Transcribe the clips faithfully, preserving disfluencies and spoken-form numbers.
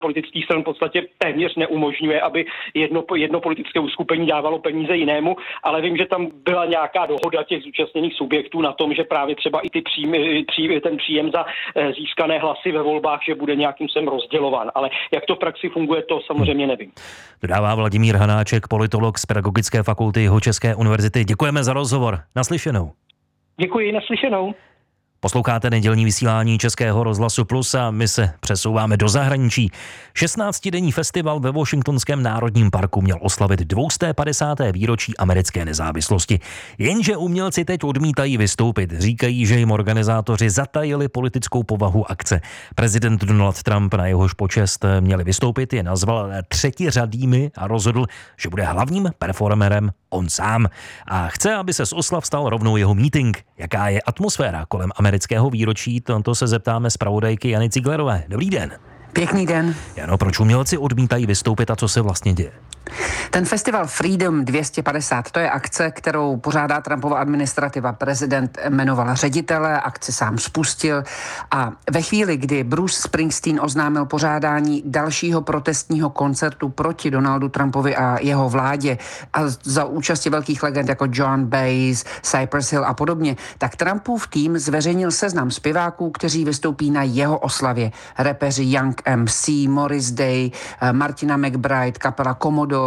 politických stran v podstatě téměř neumožňuje, aby jedno, jedno politické uskupení dávalo peníze jinému, ale vím, že tam byla nějaká dohoda těch zúčastněných subjektů na tom, že právě třeba i ty příjmy, pří, ten příjem za získané hlasy ve volbách, že bude nějakým sem rozdělován. Ale jak to v praxi funguje, to samozřejmě nevím. Dodává Vladimír Hanáček, politolog z Pedagogické fakulty Jihočeské univerzity. Děkujeme za rozhovor. Naslyšenou. Děkuji, naslyšenou. Posloucháte nedělní vysílání Českého rozhlasu Plus a my se přesouváme do zahraničí. šestnáctidenní festival ve Washingtonském národním parku měl oslavit dvě stě padesáté výročí americké nezávislosti. Jenže umělci teď odmítají vystoupit. Říkají, že jim organizátoři zatajili politickou povahu akce. Prezident Donald Trump, na jehož počest měli vystoupit, je nazval třetiřadými a rozhodl, že bude hlavním performerem on sám. A chce, aby se z oslav stal rovnou jeho meeting. Jaká je atmosféra kolem amerického výročí, to se zeptáme zpravodajky Jany Ciglerové. Dobrý den. Pěkný den. Jano, proč umělci odmítají vystoupit a co se vlastně děje? Ten festival Freedom dvě stě padesát, to je akce, kterou pořádá Trumpova administrativa. Prezident jmenoval ředitele, akci sám spustil a ve chvíli, kdy Bruce Springsteen oznámil pořádání dalšího protestního koncertu proti Donaldu Trumpovi a jeho vládě a za účasti velkých legend jako John Baez, Cypress Hill a podobně, tak Trumpův tým zveřejnil seznam zpěváků, kteří vystoupí na jeho oslavě. Rapeři Young M C, Morris Day, Martina McBride, kapela Commodores,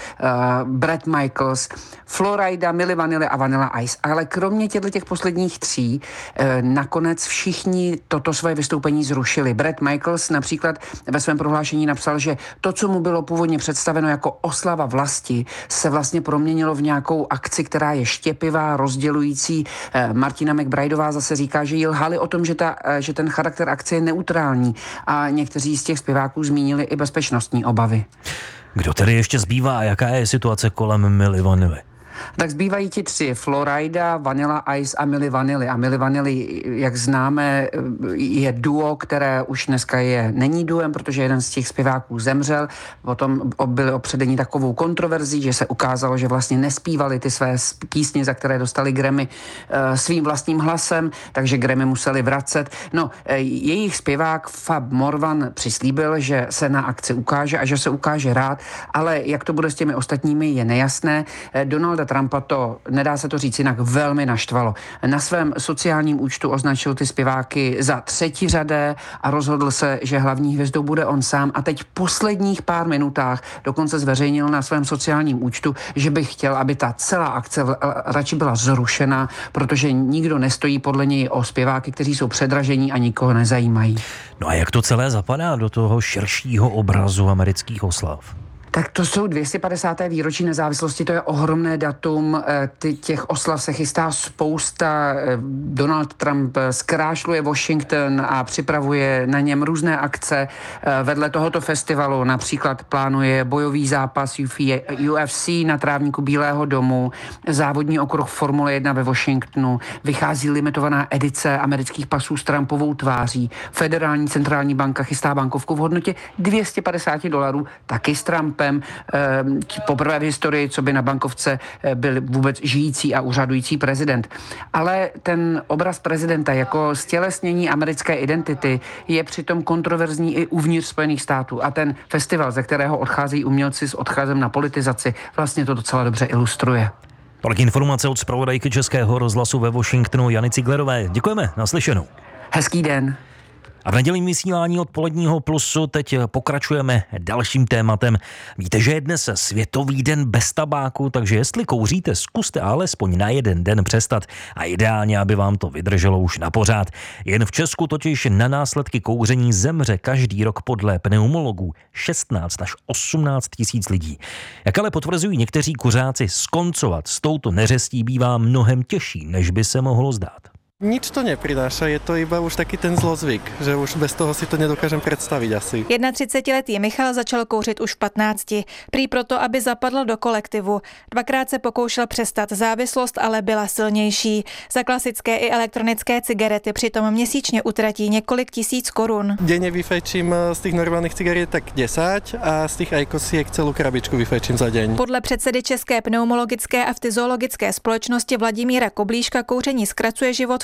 Uh, Bret Michaels, Florida, Milli Vanilli a Vanilla Ice. Ale kromě těchto těch posledních tří uh, nakonec všichni toto svoje vystoupení zrušili. Bret Michaels například ve svém prohlášení napsal, že to, co mu bylo původně představeno jako oslava vlasti, se vlastně proměnilo v nějakou akci, která je štěpivá, rozdělující. Uh, Martina McBrideová zase říká, že jí lhali o tom, že, ta, uh, že ten charakter akce je neutrální a někteří z těch zpěváků zmínili i bezpečnostní obavy. Kdo tedy ještě zbývá a jaká je situace kolem Milli Vanilli? Tak zbývají ti tři, Florida, Vanilla Ice a Milli Vanilli. A Milli Vanilli, jak známe, je duo, které už dneska je, není duem, protože jeden z těch zpěváků zemřel. Potom byly opředení takovou kontroverzí, že se ukázalo, že vlastně nespívali ty své písně, za které dostali Grammy svým vlastním hlasem, takže Grammy museli vracet. No, jejich zpěvák Fab Morvan přislíbil, že se na akci ukáže a že se ukáže rád, ale jak to bude s těmi ostatními, je nejasné. Donalda Trumpa to, nedá se to říct jinak, velmi naštvalo. Na svém sociálním účtu označil ty zpěváky za třetiřadé a rozhodl se, že hlavní hvězdou bude on sám a teď v posledních pár minutách dokonce zveřejnil na svém sociálním účtu, že by chtěl, aby ta celá akce radši byla zrušena, protože nikdo nestojí podle něj o zpěváky, kteří jsou předražení a nikoho nezajímají. No a jak to celé zapadá do toho širšího obrazu amerických oslav? Tak to jsou dvě stě padesáté výročí nezávislosti, to je ohromné datum, těch oslav se chystá spousta, Donald Trump zkrášluje Washington a připravuje na něm různé akce. Vedle tohoto festivalu například plánuje bojový zápas U F C na trávníku Bílého domu, závodní okruh Formule jedna ve Washingtonu, vychází limitovaná edice amerických pasů s Trumpovou tváří, Federální centrální banka chystá bankovku v hodnotě dvě stě padesát dolarů, taky s Trumpem. Poprvé v historii, co by na bankovce byl vůbec žijící a úřadující prezident. Ale ten obraz prezidenta jako stělesnění americké identity je přitom kontroverzní i uvnitř Spojených států. A ten festival, ze kterého odchází umělci s odcházem na politizaci, vlastně to docela dobře ilustruje. Tolik informace od zpravodajky Českého rozhlasu ve Washingtonu Jany Ciglerové. Děkujeme, naslyšenou. Hezký den. A v nedělním vysílání odpoledního Plusu teď pokračujeme dalším tématem. Víte, že je dnes Světový den bez tabáku, takže jestli kouříte, zkuste alespoň na jeden den přestat a ideálně, aby vám to vydrželo už na pořád. Jen v Česku totiž na následky kouření zemře každý rok podle pneumologů šestnáct až osmnáct tisíc lidí. Jak ale potvrzují někteří kuřáci, skoncovat s touto neřestí bývá mnohem těžší, než by se mohlo zdát. Nič to neprináša, je to iba už taký ten zlozvyk, že už bez toho si to nedokážem představit asi. třicetiletý Michal začal kouřit už v patnácti, prý proto, aby zapadl do kolektivu. Dvakrát se pokoušel přestat závislost, ale byla silnější. Za klasické i elektronické cigarety přitom měsíčně utratí několik tisíc korun. Denně vyfajčím z těch normálních cigaret tak desať a z těch ajkosiek celou krabičku vyfajčím za deň. Podle předsedy České pneumologické a fyziologické společnosti Vladimíra Koblíška kouření zkracuje život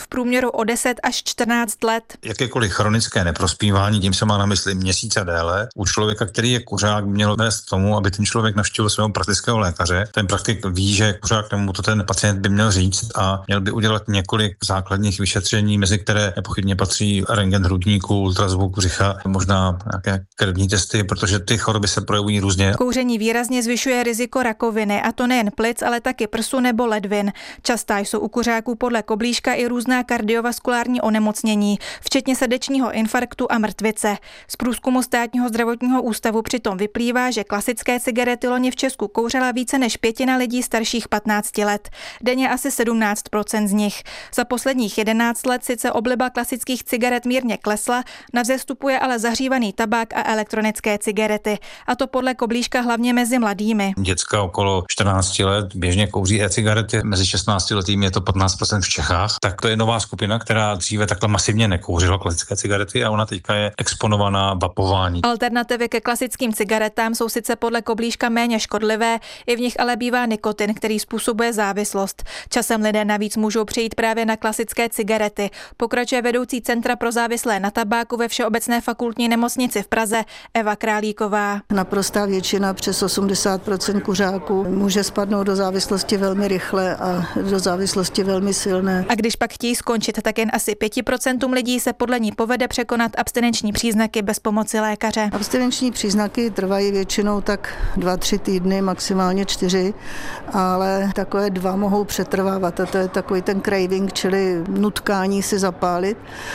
v průměru o deset až čtrnáct let. Jakékoliv chronické neprospívání, tím se má na mysli měsíc a déle, u člověka, který je kuřák, mělo vést k tomu, aby ten člověk navštívil svého praktického lékaře. Ten praktik ví, že kuřák, tomu to ten pacient by měl říct a měl by udělat několik základních vyšetření, mezi které nepochybně patří rentgen hrudníku, ultrazvuk břicha, možná nějaké krevní testy, protože ty choroby se projevují různě. Kouření výrazně zvyšuje riziko rakoviny, a to nejen plic, ale taky prsu nebo ledvin. Častá jsou u kuřáků podle Koblíška i různá kardiovaskulární onemocnění, včetně srdečního infarktu a mrtvice. Z průzkumu Státního zdravotního ústavu přitom vyplývá, že klasické cigarety loni v Česku kouřila více než pětina lidí starších patnácti let. Denně asi sedmnáct procent z nich. Za posledních jedenáct let sice obliba klasických cigaret mírně klesla, na vzestupu je ale zahřívaný tabák a elektronické cigarety. A to podle Koblíška hlavně mezi mladými. Děcka okolo čtrnácti let běžně kouří e-cigarety, mezi šestnácti letými je to patnáct procent v Čechách. Tak to je nová skupina, která dříve takhle masivně nekouřila klasické cigarety a ona teďka je exponovaná vapování. Alternativy ke klasickým cigaretám jsou sice podle Koblíška méně škodlivé, i v nich ale bývá nikotin, který způsobuje závislost. Časem lidé navíc můžou přejít právě na klasické cigarety. Pokračuje vedoucí Centra pro závislé na tabáku ve Všeobecné fakultní nemocnici v Praze Eva Králíková. Naprostá většina, přes osmdesát procent kuřáků, může spadnout do závislosti velmi rychle a do závislosti velmi silné. A když pak chtějí skončit, tak jen asi pěti procentům lidí se podle ní povede překonat abstinenční příznaky bez pomoci lékaře. Abstinenční příznaky trvají většinou tak dva, tři týdny, maximálně čtyři, ale takové dva mohou přetrvávat a to je takový ten craving, čili nutkání si zapálit,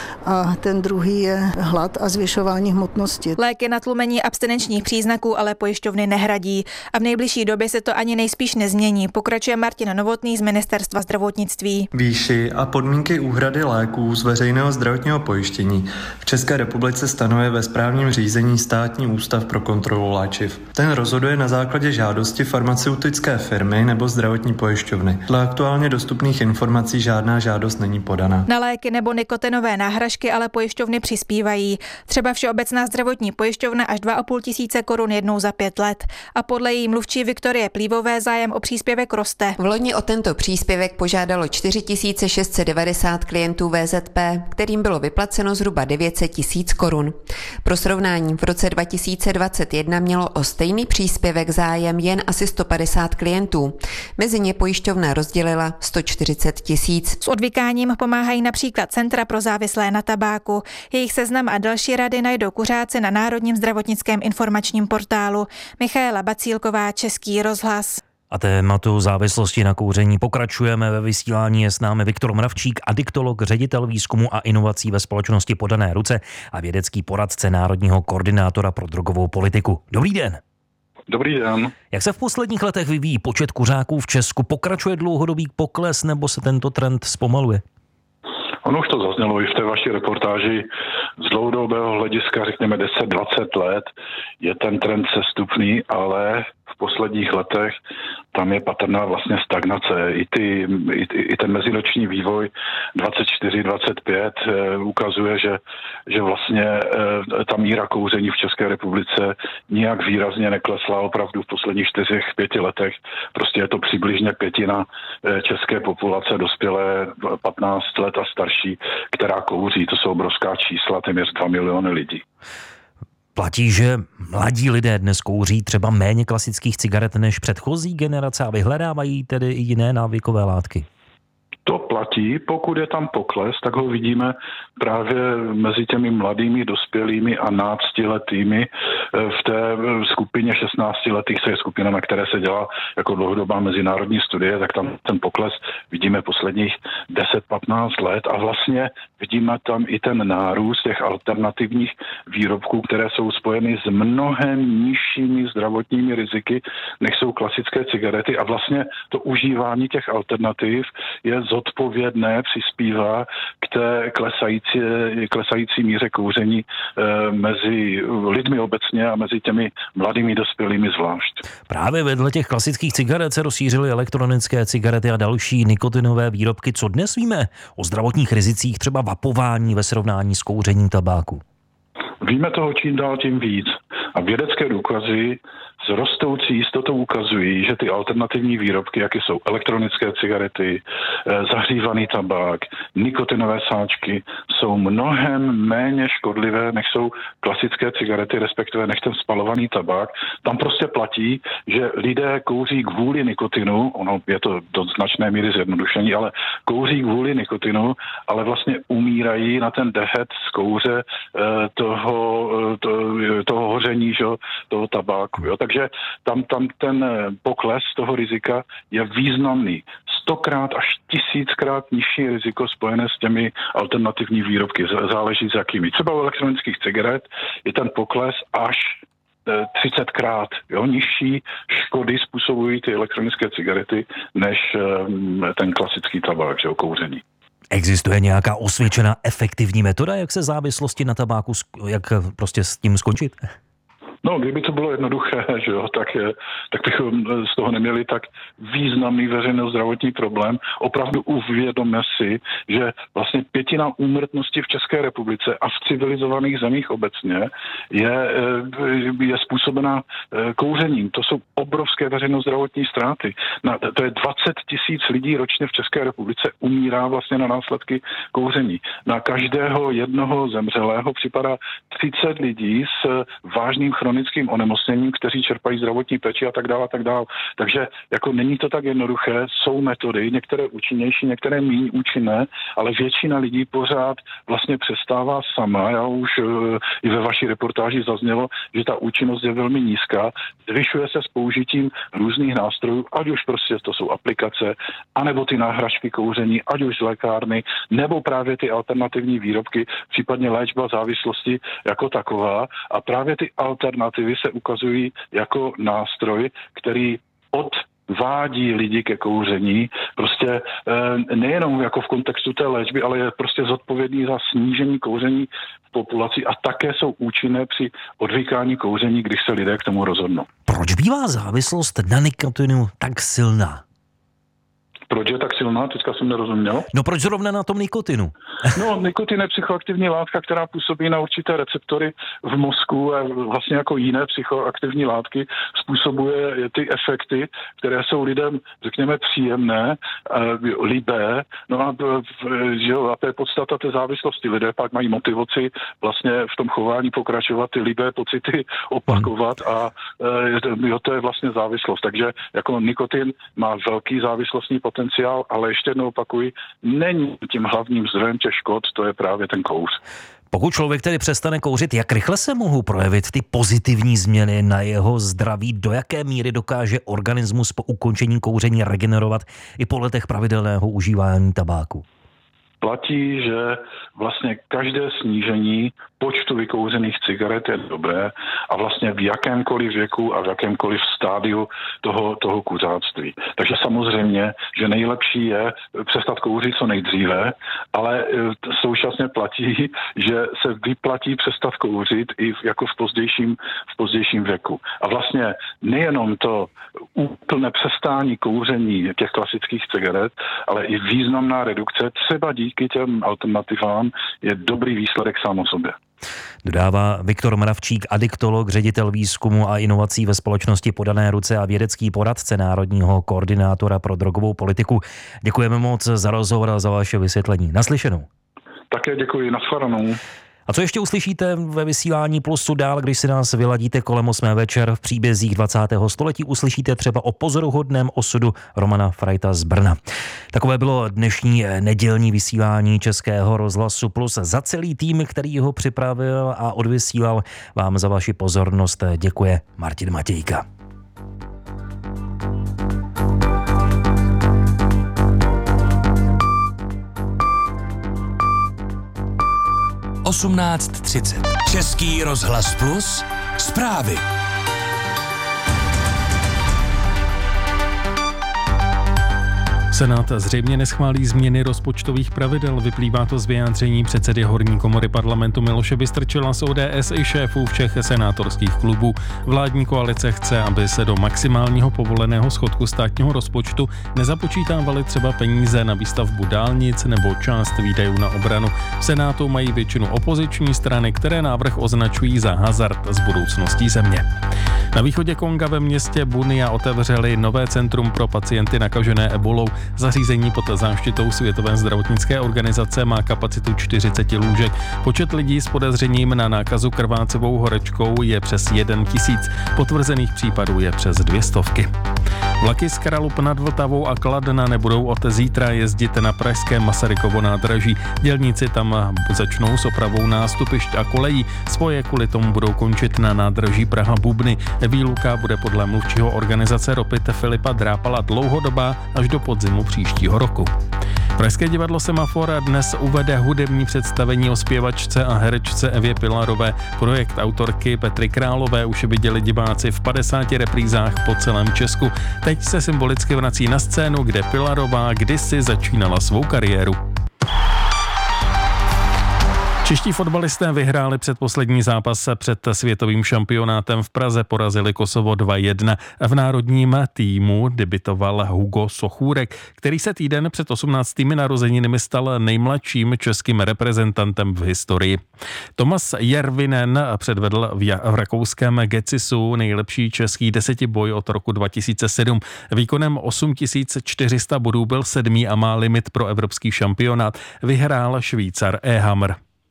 a ten druhý je hlad a zvyšování hmotnosti. Léky na tlumení abstinenčních příznaků ale pojišťovny nehradí a v nejbližší době se to ani nejspíš nezmění, pokračuje Martin Novotný z Ministerstva zdravotnictví. Výši a podmínky úhrady léků z veřejného zdravotního pojištění v České republice stanovuje ve správním řízení Státní ústav pro kontrolu léčiv. Ten rozhoduje na základě žádosti farmaceutické firmy nebo zdravotní pojišťovny. Dle aktuálně dostupných informací žádná žádost není podaná. Na léky nebo nikotinové náhražky ale pojišťovny přispívají. Třeba Všeobecná zdravotní pojišťovna až dva a půl tisíce korun jednou za pět let. A podle její mluvčí Viktorie Plívové zájem o příspěvek roste. V loni o tento příspěvek požádalo čtyři tisíce šest set devadesát klientů V Z P, kterým bylo vyplaceno zhruba devět set tisíc korun. Pro srovnání v roce dva tisíce dvacet jedna mělo o stejný příspěvek zájem jen asi sto padesát klientů. Mezi ně pojišťovna rozdělila sto čtyřicet tisíc. S odvykáním pomáhají například Centra pro závislé na tabáku. Jejich seznam a další rady najdou kuřáci na Národním zdravotnickém informačním portálu. Michaela Bacílková, Český rozhlas. A tématu závislosti na kouření pokračujeme. Ve vysílání je s námi Viktor Mravčík, adiktolog, ředitel výzkumu a inovací ve společnosti Podané ruce a vědecký poradce Národního koordinátora pro drogovou politiku. Dobrý den. Dobrý den. Jak se v posledních letech vyvíjí počet kuřáků v Česku? Pokračuje dlouhodobý pokles nebo se tento trend zpomaluje? Ono už to zaznělo i v té vaší reportáži. Z dlouhodobého hlediska, řekněme deset dvacet let, je ten trend sestupný, ale v posledních letech tam je patrná vlastně stagnace. I, ty, i, i ten meziroční vývoj dvacet čtyři dvacet pět e, ukazuje, že, že vlastně e, ta míra kouření v České republice nijak výrazně neklesla opravdu v posledních čtyřech, pěti letech. Prostě je to přibližně pětina e, české populace, dospělé patnáct let a starší, která kouří. To jsou obrovská čísla, téměř dva miliony lidí. Platí, že mladí lidé dnes kouří třeba méně klasických cigaret než předchozí generace a vyhledávají tedy i jiné návykové látky? To platí, pokud je tam pokles, tak ho vidíme právě mezi těmi mladými, dospělými a náctiletými. V té skupině šestnáctiletých, se je skupina, na které se dělá jako dlouhodobá mezinárodní studie, tak tam ten pokles vidíme posledních deset patnáct let a vlastně vidíme tam i ten nárůst těch alternativních výrobků, které jsou spojeny s mnohem nižšími zdravotními riziky, než jsou klasické cigarety a vlastně to užívání těch alternativ je zodpovědné, přispívá k té klesající, klesající míře kouření e, mezi lidmi obecně a mezi těmi mladými dospělými zvlášť. Právě vedle těch klasických cigaret se rozšířily elektronické cigarety a další nikotinové výrobky. Co dnes víme o zdravotních rizicích, třeba vapování ve srovnání s kouřením tabáku? Víme toho čím dál tím víc a vědecké důkazy s rostoucí jistotou ukazují, že ty alternativní výrobky, jaké jsou elektronické cigarety, zahřívaný tabák, nikotinové sáčky, jsou mnohem méně škodlivé, než jsou klasické cigarety, respektive než ten spalovaný tabák. Tam prostě platí, že lidé kouří kvůli nikotinu, ono je to do značné míry zjednodušení, ale kouří kvůli nikotinu, ale vlastně umírají na ten dehet z kouře toho, to, toho hoření, že, toho tabáku. Jo. Takže tam, tam ten pokles toho rizika je významný. Stokrát až tisíckrát nižší riziko spojené s těmi alternativní výrobky. Záleží s jakými. Třeba u elektronických cigaret je ten pokles až třicetkrát jo, nižší škody způsobují ty elektronické cigarety než ten klasický tabák, že, kouření. Existuje nějaká osvědčená efektivní metoda, jak se závislosti na tabáku, jak prostě s tím skončit? No, kdyby to bylo jednoduché, že jo, tak, tak bychom z toho neměli tak významný veřejnozdravotní problém. Opravdu uvědomme si, že vlastně pětina úmrtnosti v České republice a v civilizovaných zemích obecně je, je způsobena kouřením. To jsou obrovské veřejnozdravotní ztráty. Na, to je dvacet tisíc lidí ročně v České republice umírá vlastně na následky kouření. Na každého jednoho zemřelého připadá třicet lidí s vážným chronickým onemocněním, kteří čerpají zdravotní péči a tak dále a tak dále. Takže jako není to tak jednoduché, jsou metody, některé účinnější, některé méně účinné, ale většina lidí pořád vlastně přestává sama. Já už i ve vaší reportáži zaznělo, že ta účinnost je velmi nízká. Zvyšuje se s použitím různých nástrojů, ať už prostě to jsou aplikace, anebo ty náhražky kouření, ať už z lékárny, nebo právě ty alternativní výrobky, případně léčba závislosti jako taková. A právě ty alternativy se ukazují jako nástroj, který odvádí lidi ke kouření, prostě nejenom jako v kontextu té léčby, ale je prostě zodpovědný za snížení kouření v populaci a také jsou účinné při odvykání kouření, když se lidé k tomu rozhodnou. Proč bývá závislost na nikotinu tak silná? Proč je tak silná? Teďka jsem nerozuměl. No proč zrovna na tom nikotinu? No, nikotin je psychoaktivní látka, která působí na určité receptory v mozku a vlastně jako jiné psychoaktivní látky způsobuje ty efekty, které jsou lidem, řekněme, příjemné, libé. No a, že jo, a to je podstata té závislosti. Lidé pak mají motivaci vlastně v tom chování pokračovat, ty libé pocity opakovat a jo, to je vlastně závislost. Takže jako nikotin má velký závislostní potenciál, ale ještě jednou opakuji, není tím hlavním zdrojem těch škod, to je právě ten kouř. Pokud člověk tedy přestane kouřit, jak rychle se mohou projevit ty pozitivní změny na jeho zdraví? Do jaké míry dokáže organismus po ukončení kouření regenerovat i po letech pravidelného užívání tabáku? Platí, že vlastně každé snížení počtu vykouřených cigaret je dobré a vlastně v jakémkoliv věku a v jakémkoliv stádiu toho, toho kuřáctví. Takže samozřejmě, že nejlepší je přestat kouřit co nejdříve, ale současně platí, že se vyplatí přestat kouřit i jako v pozdějším, v pozdějším věku. A vlastně nejenom to úplné přestání kouření těch klasických cigaret, ale i významná redukce třeba díky těm alternativám je dobrý výsledek sám o sobě. Dodává Viktor Mravčík, adiktolog, ředitel výzkumu a inovací ve společnosti Podané ruce a vědecký poradce Národního koordinátora pro drogovou politiku. Děkujeme moc za rozhovor a za vaše vysvětlení. Naslyšenou. Také děkuji, nashledanou. A co ještě uslyšíte ve vysílání Plusu dál, když si nás vyladíte kolem osmé večer v příbězích dvacátého století, uslyšíte třeba o pozoruhodném osudu Romana Frajta z Brna. Takové bylo dnešní nedělní vysílání Českého rozhlasu Plus. Za celý tým, který ho připravil a odvysílal, vám za vaši pozornost děkuje Martin Matějka. osmnáct třicet. Český rozhlas Plus. Zprávy. Senát zřejmě neschválí změny rozpočtových pravidel. Vyplývá to z vyjádření předsedy horní komory parlamentu Miloše Vystrčila z O D S i šéfů všech senátorských klubů. Vládní koalice chce, aby se do maximálního povoleného schodku státního rozpočtu nezapočítávaly třeba peníze na výstavbu dálnic nebo část výdajů na obranu. V Senátu mají většinu opoziční strany, které návrh označují za hazard s budoucností země. Na východě Konga ve městě Bunia otevřeli nové centrum pro pacienty nakažené ebolou. Zařízení pod záštitou Světové zdravotnické organizace má kapacitu čtyřicet lůžek. Počet lidí s podezřením na nákazu krvácivou horečkou je přes jeden tisíc. Potvrzených případů je přes dvě stovky. Vlaky z Kralup nad Vltavou a Kladna nebudou od zítra jezdit na pražském Masarykovo nádraží. Dělníci tam začnou s opravou nástupišť a kolejí. Svoje kvůli tomu budou končit na nádraží Praha-Bubny. Výluka bude podle mluvčího organizace Ropit Filipa Drápala dlouhodobá až do podzimu příštího roku. Pražské divadlo Semafor dnes uvede hudební představení o zpěvačce a herečce Evě Pilarové. Projekt autorky Petry Králové už viděli diváci v padesáti reprízách po celém Česku. Teď se symbolicky vrací na scénu, kde Pilarová kdysi začínala svou kariéru. Čeští fotbalisté vyhráli předposlední zápas před světovým šampionátem v Praze, porazili Kosovo dva jedna. V národním týmu debitoval Hugo Sochůrek, který se týden před osmnáctými narozeninami stal nejmladším českým reprezentantem v historii. Tomas Järvinen předvedl v rakouském Gecisu nejlepší český desetiboj od roku dva tisíce sedm. Výkonem osm tisíc čtyři sta bodů byl sedmý a má limit pro evropský šampionát. Vyhrál Švýcar Ehammer.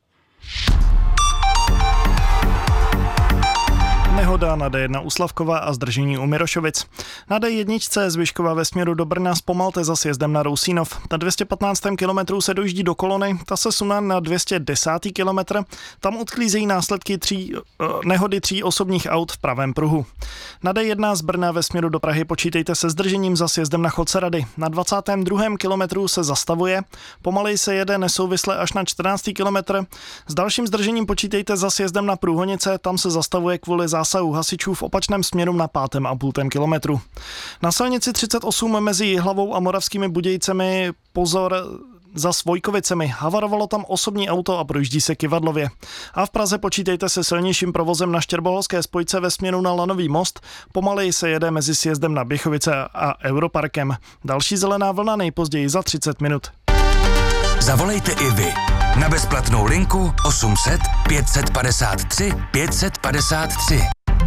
Nehoda na D jedna u Slavkova a zdržení u Mirošovic. Na D jedna z Vyškova ve směru do Brna zpomalte za sjezdem na Rousínov. Na dvě stě patnáctém kilometru se dojíždí do kolony, ta se sune na dvě stě desátý kilometr. Tam odklízejí následky tří, nehody tří osobních aut v pravém pruhu. Na D jedna z Brna ve směru do Prahy počítejte se zdržením za sjezdem na Chodcerady. Na dvacátém druhém kilometru se zastavuje, pomaleji se jede nesouvisle až na čtrnáctý kilometr. S dalším zdržením počítejte za sjezdem na Průhonice, tam se zastavuje kvůli zásahu hasičů v opačném směru na pátém a půltém kilometru. Na silnici třicet osm mezi Jihlavou a Moravskými Budějcemi pozor za Svojkovicemi. Havarovalo tam osobní auto a projíždí se Kyvadlově. A v Praze počítejte se silnějším provozem na Štěrboholské spojce ve směru na Lanový most. Pomaleji se jede mezi sjezdem na Běchovice a Europarkem. Další zelená vlna nejpozději za třicet minut. Zavolejte i vy na bezplatnou linku osm set pět set padesát tři pět set padesát tři.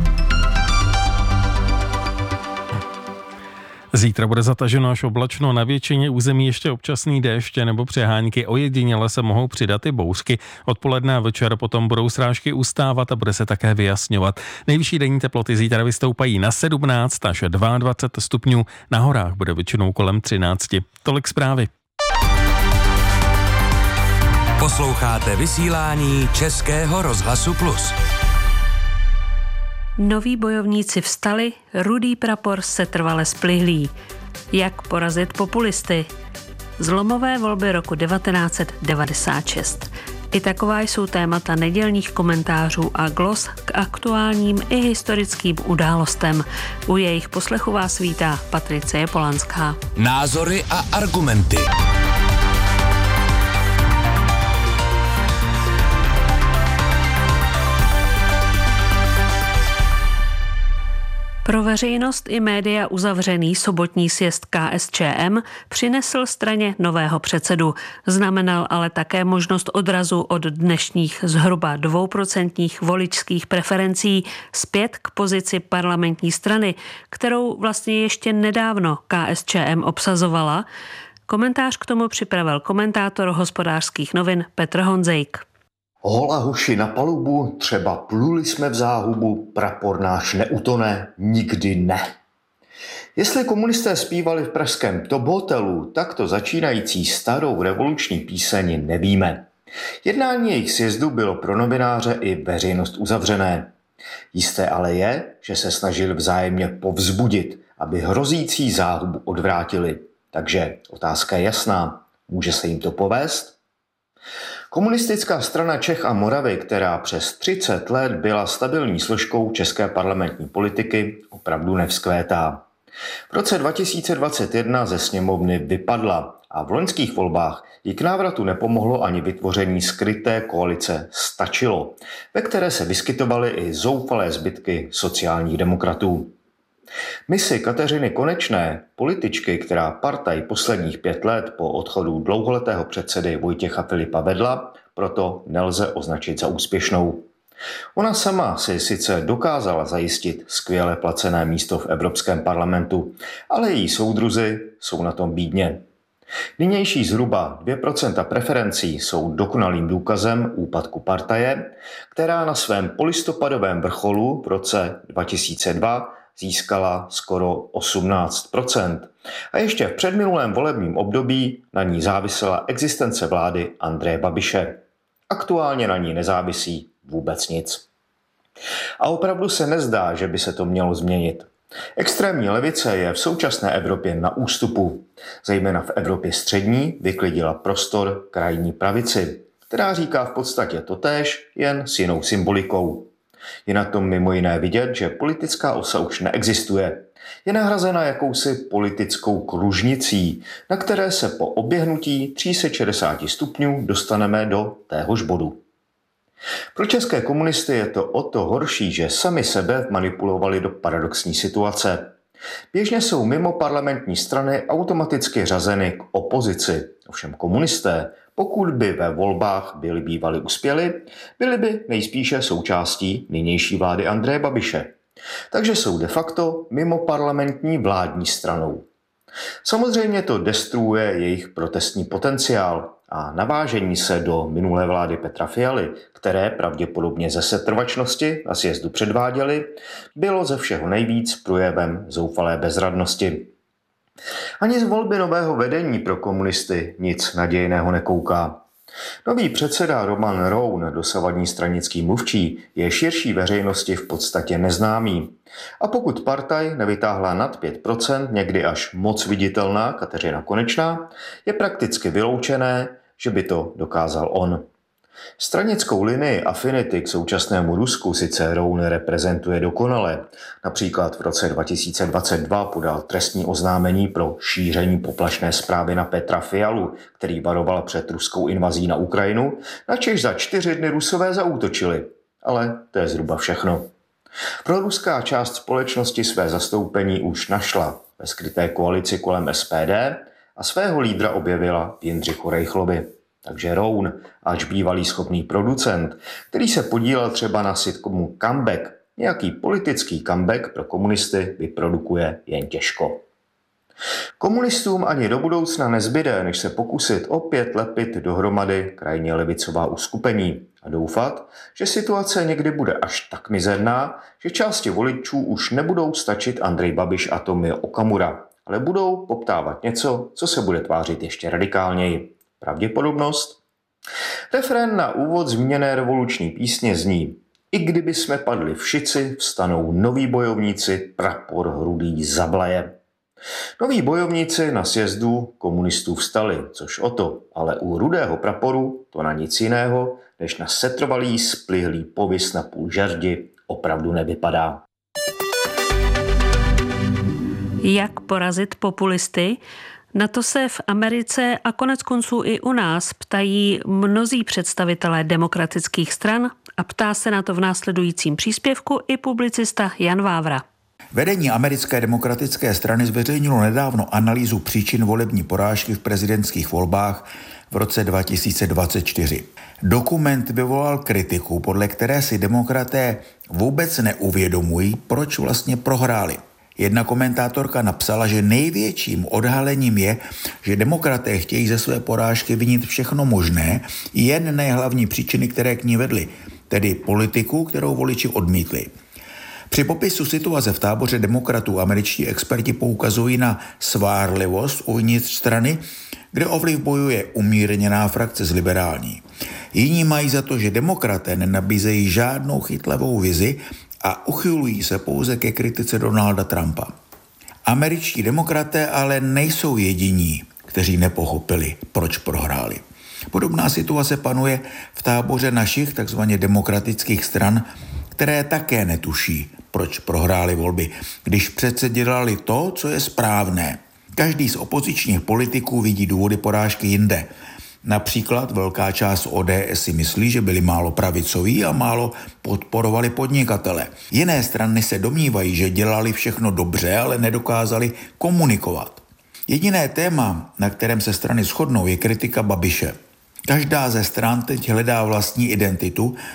Zítra bude zataženo až oblačno, na většině území ještě občasný déšť nebo přehánky, ojediněle se mohou přidat i bouřky. Odpoledne a večer potom budou srážky ustávat a bude se také vyjasňovat. Nejvyšší denní teploty zítra vystoupají na sedmnáct až dvacet dva stupňů, na horách bude většinou kolem třináct. Tolik zprávy. Posloucháte vysílání Českého rozhlasu Plus. Noví bojovníci vstali, rudý prapor se trvale splihlí. Jak porazit populisty? Zlomové volby roku devatenáct set devadesát šest. I taková jsou témata nedělních komentářů a glos k aktuálním i historickým událostem. U jejich poslechu vás vítá Patricie Polanská. Názory a argumenty. Pro veřejnost i média uzavřený sobotní sjezd K S Č M přinesl straně nového předsedu. Znamenal ale také možnost odrazu od dnešních zhruba dvouprocentních voličských preferencí zpět k pozici parlamentní strany, kterou vlastně ještě nedávno K S Č M obsazovala. Komentář k tomu připravil komentátor Hospodářských novin Petr Honzejk. Hola huši na palubu, třeba pluli jsme v záhubu, prapor náš neutone, nikdy ne. Jestli komunisté zpívali v pražském Top hotelu takto začínající starou revoluční píseň, nevíme. Jednání jejich sjezdu bylo pro novináře i veřejnost uzavřené. Jisté ale je, že se snažili vzájemně povzbudit, aby hrozící záhubu odvrátili. Takže otázka je jasná, může se jim to povést? Komunistická strana Čech a Moravy, která přes třicet let byla stabilní složkou české parlamentní politiky, opravdu nevzkvétá. V roce dva tisíce dvacet jedna ze sněmovny vypadla a v loňských volbách jí k návratu nepomohlo ani vytvoření skryté koalice Stačilo, ve které se vyskytovaly i zoufalé zbytky sociálních demokratů. Misi Kateřiny Konečné, političky, která partaj posledních pět let po odchodu dlouholetého předsedy Vojtěcha Filipa vedla, proto nelze označit za úspěšnou. Ona sama si sice dokázala zajistit skvěle placené místo v Evropském parlamentu, ale její soudruzi jsou na tom bídně. Nynější zhruba dvě procenta preferencí jsou dokonalým důkazem úpadku partaje, která na svém polistopadovém vrcholu v roce dva tisíce dva získala skoro osmnáct procent. A ještě v předminulém volebním období na ní závisela existence vlády Andreje Babiše. Aktuálně na ní nezávisí vůbec nic. A opravdu se nezdá, že by se to mělo změnit. Extrémní levice je v současné Evropě na ústupu. Zejména v Evropě střední vyklidila prostor krajní pravici, která říká v podstatě totéž, jen s jinou symbolikou. Je na tom mimo jiné vidět, že politická osa už neexistuje. Je nahrazena jakousi politickou kružnicí, na které se po oběhnutí tři sta šedesát stupňů dostaneme do téhož bodu. Pro české komunisty je to o to horší, že sami sebe manipulovali do paradoxní situace. Běžně jsou mimo parlamentní strany automaticky řazeny k opozici. Ovšem komunisté, pokud by ve volbách byli bývali uspěli, byli by nejspíše součástí nynější vlády Andreje Babiše. Takže jsou de facto mimo parlamentní vládní stranou. Samozřejmě to destruuje jejich protestní potenciál a navážení se do minulé vlády Petra Fialy, které pravděpodobně ze setrvačnosti na sjezdu předváděly, bylo ze všeho nejvíc projevem zoufalé bezradnosti. Ani z volby nového vedení pro komunisty nic nadějného nekouká. Nový předseda Roman Roun, dosavadní stranický mluvčí, je širší veřejnosti v podstatě neznámý. A pokud partaj nevytáhla nad pět procent, někdy až moc viditelná Kateřina Konečná, je prakticky vyloučené, že by to dokázal on. Stranickou linii afinity k současnému Rusku sice Roun reprezentuje dokonale. Například v roce dva tisíce dvacet dva podal trestní oznámení pro šíření poplašné zprávy na Petra Fialu, který varoval před ruskou invazí na Ukrajinu, načež za čtyři dny Rusové zaútočili. Ale to je zhruba všechno. Proruská část společnosti své zastoupení už našla ve skryté koalici kolem S P D a svého lídra objevila v Jindřichu Rejchlovi. Takže Roun, ač bývalý schopný producent, který se podílel třeba na sitcomu Comeback, nějaký politický comeback pro komunisty vyprodukuje jen těžko. Komunistům ani do budoucna nezbyde, než se pokusit opět lepit dohromady krajně levicová uskupení a doufat, že situace někdy bude až tak mizerná, že části voličů už nebudou stačit Andrej Babiš a Tomio Okamura, ale budou poptávat něco, co se bude tvářit ještě radikálněji. Pravděpodobnost? Refrén na úvod zmíněné revoluční písně zní: I kdyby jsme padli v šici, vstanou noví bojovníci, prapor hrudý zablaje. Noví bojovníci na sjezdu komunistů vstali, což o to, ale u rudého praporu to na nic jiného, než na setrvalý splihlý povis na půl žerdi opravdu nevypadá. Jak porazit populisty? Na to se v Americe a konec konců i u nás ptají mnozí představitelé demokratických stran a ptá se na to v následujícím příspěvku i publicista Jan Vávra. Vedení americké demokratické strany zveřejnilo nedávno analýzu příčin volební porážky v prezidentských volbách v roce dva tisíce dvacet čtyři. Dokument vyvolal kritiku, podle které si demokraté vůbec neuvědomují, proč vlastně prohráli. Jedna komentátorka napsala, že největším odhalením je, že demokraté chtějí ze své porážky vinit všechno možné, jen ne hlavní příčiny, které k ní vedly, tedy politiku, kterou voliči odmítli. Při popisu situace v táboře demokratů američtí experti poukazují na svárlivost uvnitř strany, kde o vliv bojuje umírněná frakce z liberální. Jiní mají za to, že demokraté nenabízejí žádnou chytlavou vizi a uchylují se pouze ke kritice Donalda Trumpa. Američtí demokraté ale nejsou jediní, kteří nepochopili, proč prohráli. Podobná situace panuje v táboře našich takzvaně demokratických stran, které také netuší, proč prohráli volby, když přece dělali to, co je správné. Každý z opozičních politiků vidí důvody porážky jinde. Například velká část O D S si myslí, že byli málo pravicoví a málo podporovali podnikatele. Jiné strany se domnívají, že dělali všechno dobře, ale nedokázali komunikovat. Jediné téma, na kterém se strany shodnou, je kritika Babiše. Každá ze stran teď hledá vlastní identitu,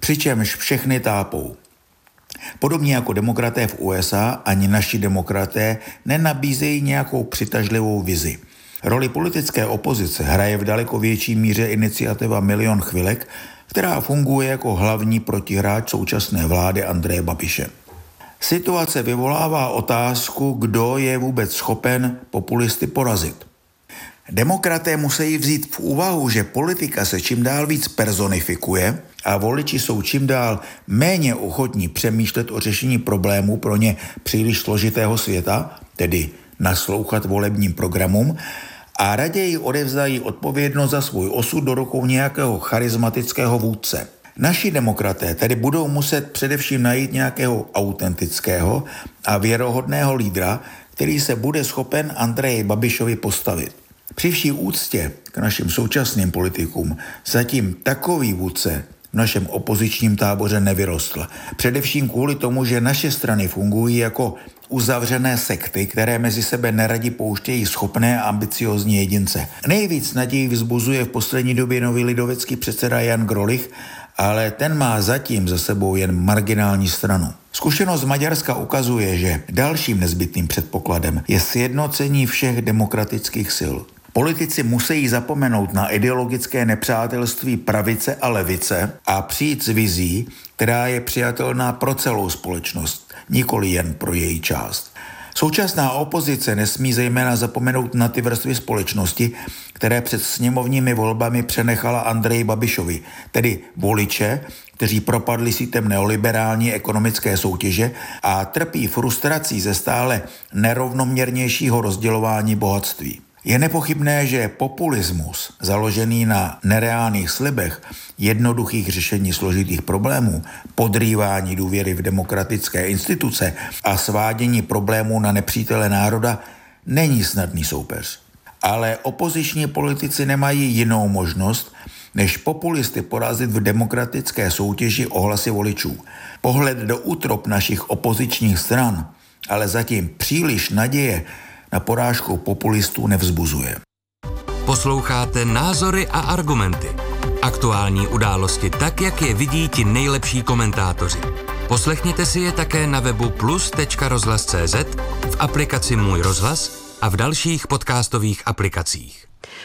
přičemž všechny tápou. Podobně jako demokraté v U S A, ani naši demokraté nenabízejí nějakou přitažlivou vizi. Roli politické opozice hraje v daleko větší míře iniciativa Milion chvilek, která funguje jako hlavní protihráč současné vlády Andreje Babiše. Situace vyvolává otázku, kdo je vůbec schopen populisty porazit. Demokraté musí vzít v úvahu, že politika se čím dál víc personifikuje a voliči jsou čím dál méně ochotní přemýšlet o řešení problémů pro ně příliš složitého světa, tedy naslouchat volebním programům, a raději odevzdají odpovědnost za svůj osud do rukou nějakého charismatického vůdce. Naši demokraté tedy budou muset především najít nějakého autentického a věrohodného lídra, který se bude schopen Andreji Babišovi postavit. Při vší úctě k našim současným politikům zatím takový vůdce v našem opozičním táboře nevyrostl. Především kvůli tomu, že naše strany fungují jako uzavřené sekty, které mezi sebe neradi pouštějí schopné a ambiciozní jedince. Nejvíc naději vzbuzuje v poslední době nový lidovecký předseda Jan Grolich, ale ten má zatím za sebou jen marginální stranu. Zkušenost z Maďarska ukazuje, že dalším nezbytným předpokladem je sjednocení všech demokratických sil. Politici musí zapomenout na ideologické nepřátelství pravice a levice a přijít s vizí, která je přijatelná pro celou společnost, nikoli jen pro její část. Současná opozice nesmí zejména zapomenout na ty vrstvy společnosti, které před sněmovními volbami přenechala Andreji Babišovi, tedy voliče, kteří propadli sítem neoliberální ekonomické soutěže a trpí frustrací ze stále nerovnoměrnějšího rozdělování bohatství. Je nepochybné, že populismus, založený na nereálných slibech, jednoduchých řešení složitých problémů, podrývání důvěry v demokratické instituce a svádění problémů na nepřítele národa, není snadný soupeř. Ale opoziční politici nemají jinou možnost, než populisty porazit v demokratické soutěži o hlasy voličů. Pohled do útrop našich opozičních stran, ale zatím příliš naděje na porážku populistů nevzbuzuje. Posloucháte Názory a argumenty. Aktuální události tak, jak je vidí ti nejlepší komentátoři. Poslechněte si je také na webu plus tečka rozhlas tečka cé zet, v aplikaci Můj rozhlas a v dalších podcastových aplikacích.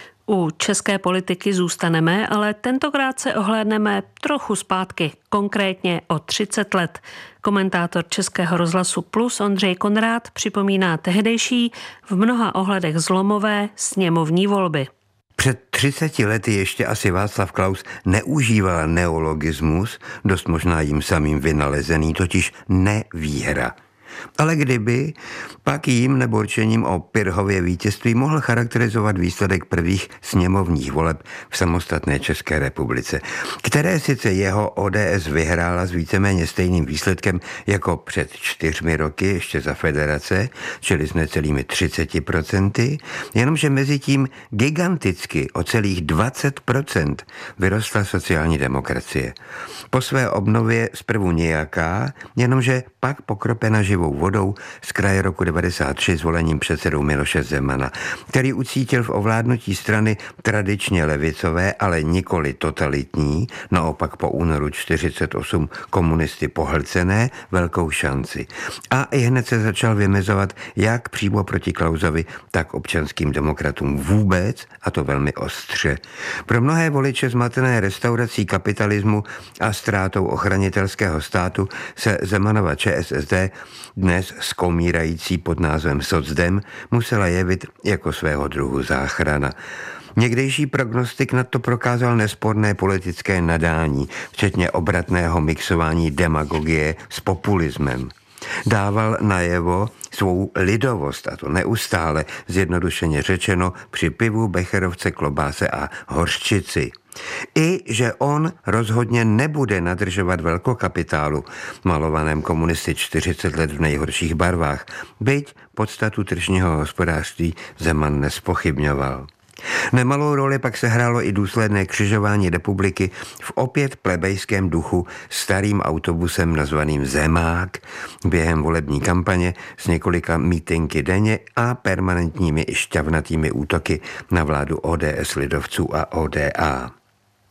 U české politiky zůstaneme, ale tentokrát se ohlédneme trochu zpátky, konkrétně o třicet let. Komentátor Českého rozhlasu Plus Ondřej Konrád připomíná tehdejší, v mnoha ohledech zlomové sněmovní volby. Před třiceti lety ještě asi Václav Klaus neužíval neologismus, dost možná jim samým vynalezený, totiž nevýhra. Ale kdyby, pak jím nebo rčením o Pyrrhově vítězství mohl charakterizovat výsledek prvních sněmovních voleb v samostatné České republice, které sice jeho O D S vyhrála s víceméně stejným výsledkem jako před čtyřmi roky ještě za federace, čili s necelými třiceti procenty, jenomže mezi tím giganticky o celých dvacet procent vyrostla sociální demokracie. Po své obnově zprvu nějaká, jenomže pak pokropena živou vodou z kraje roku devadesát tři zvolením předsedou Miloše Zemana, který ucítil v ovládnutí strany tradičně levicové, ale nikoli totalitní, naopak po únoru čtyřicet osm komunisty pohlcené, velkou šanci. A i hned se začal vymezovat jak přímo proti Klausovi, tak občanským demokratům vůbec, a to velmi ostře. Pro mnohé voliče zmatené restaurací kapitalismu a ztrátou ochranitelského státu se Zemanova Č S S D, dnes skomírající pod názvem Socdem, musela jevit jako svého druhu záchrana. Někdejší prognostik na to prokázal nesporné politické nadání, včetně obratného mixování demagogie s populismem. Dával najevo svou lidovost, a to neustále, zjednodušeně řečeno, při pivu, becherovce, klobáse a hořčici. I že on rozhodně nebude nadržovat velkokapitálu, malovaném komunisty čtyřicet let v nejhorších barvách, byť podstatu tržního hospodářství Zeman nespochybňoval. Nemalou roli pak se hrálo i důsledné křižování republiky v opět plebejském duchu starým autobusem nazvaným Zemák během volební kampaně s několika mítinky denně a permanentními i šťavnatými útoky na vládu O D S lidovců a O D A.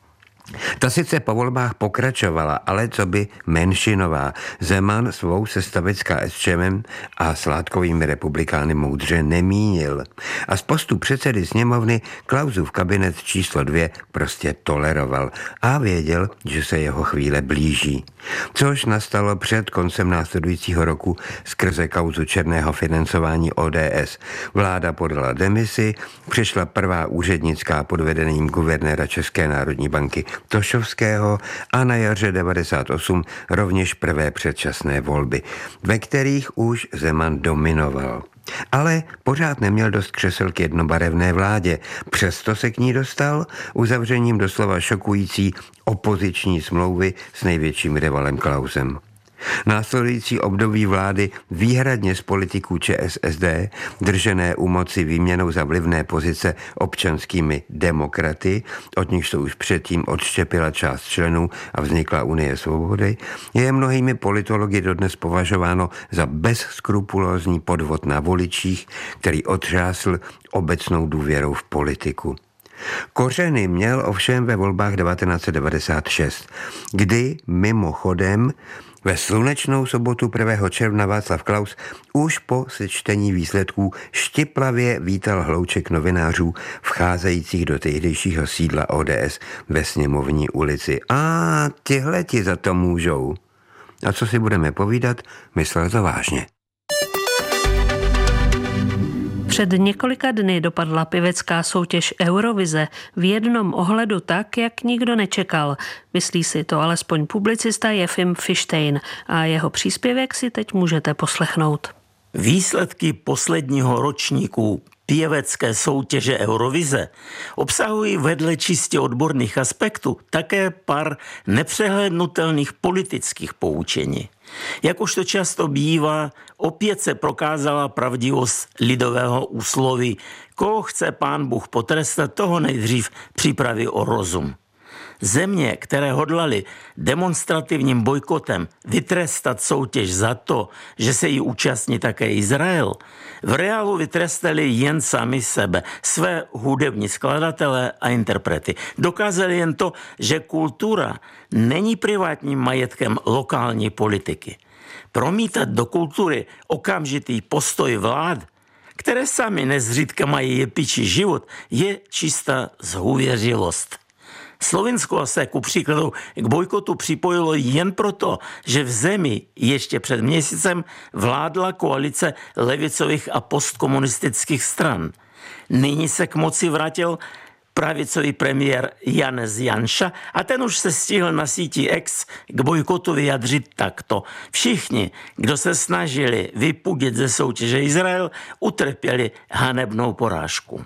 Ta sice po volbách pokračovala, ale co by menšinová. Zeman svou sestavit s KSČM a sládkovými republikány moudře nemínil. A z postu předsedy sněmovny Klausův kabinet číslo dvě prostě toleroval a věděl, že se jeho chvíle blíží. Což nastalo před koncem následujícího roku skrze kauzu černého financování O D S. Vláda podala demisi, přišla prvá úřednická pod vedením guvernéra České národní banky Tošovského a na jaře devadesát osm rovněž prvé předčasné volby, ve kterých už Zeman dominoval. Ale pořád neměl dost křesel k jednobarevné vládě, přesto se k ní dostal uzavřením doslova šokující opoziční smlouvy s největším rivalem Klausem. Následující období vlády výhradně z politiků ČSSD, držené u moci výměnou za vlivné pozice občanskými demokraty, od nich se už předtím odštěpila část členů a vznikla Unie svobody, je mnohými politology dodnes považováno za bezskrupulózní podvod na voličích, který otřásl obecnou důvěrou v politiku. Kořeny měl ovšem ve volbách devatenáct set devadesát šest, kdy mimochodem ve slunečnou sobotu prvního června Václav Klaus už po sečtení výsledků štiplavě vítal hlouček novinářů vcházejících do tehdejšího sídla O D S ve Sněmovní ulici. A tihleti za to můžou. A co si budeme povídat, myslel to vážně. Před několika dny dopadla pěvecká soutěž Eurovize v jednom ohledu tak, jak nikdo nečekal. Myslí si to alespoň publicista Jefim Fištejn a jeho příspěvek si teď můžete poslechnout. Výsledky posledního ročníku pěvecké soutěže Eurovize obsahují vedle čistě odborných aspektů také pár nepřehlédnutelných politických poučení. Jak už to často bývá, opět se prokázala pravdivost lidového úsloví: koho chce pán Bůh potrestat, toho nejdřív připraví o rozum. Země, které hodlali demonstrativním bojkotem vytrestat soutěž za to, že se jí účastní také Izrael, v reálu vytrestali jen sami sebe, své hudební skladatele a interprety. Dokázali jen to, že kultura není privátním majetkem lokální politiky. Promítat do kultury okamžitý postoj vlád, které sami nezřídka mají jepičí život, je čistá zhůvěřilost. Slovinsko se ku příkladu k bojkotu připojilo jen proto, že v zemi ještě před měsícem vládla koalice levicových a postkomunistických stran. Nyní se k moci vrátil pravicový premiér Janez Janša a ten už se stihl na síti X k bojkotu vyjadřit takto: všichni, kdo se snažili vypudit ze soutěže Izrael, utrpěli hanebnou porážku.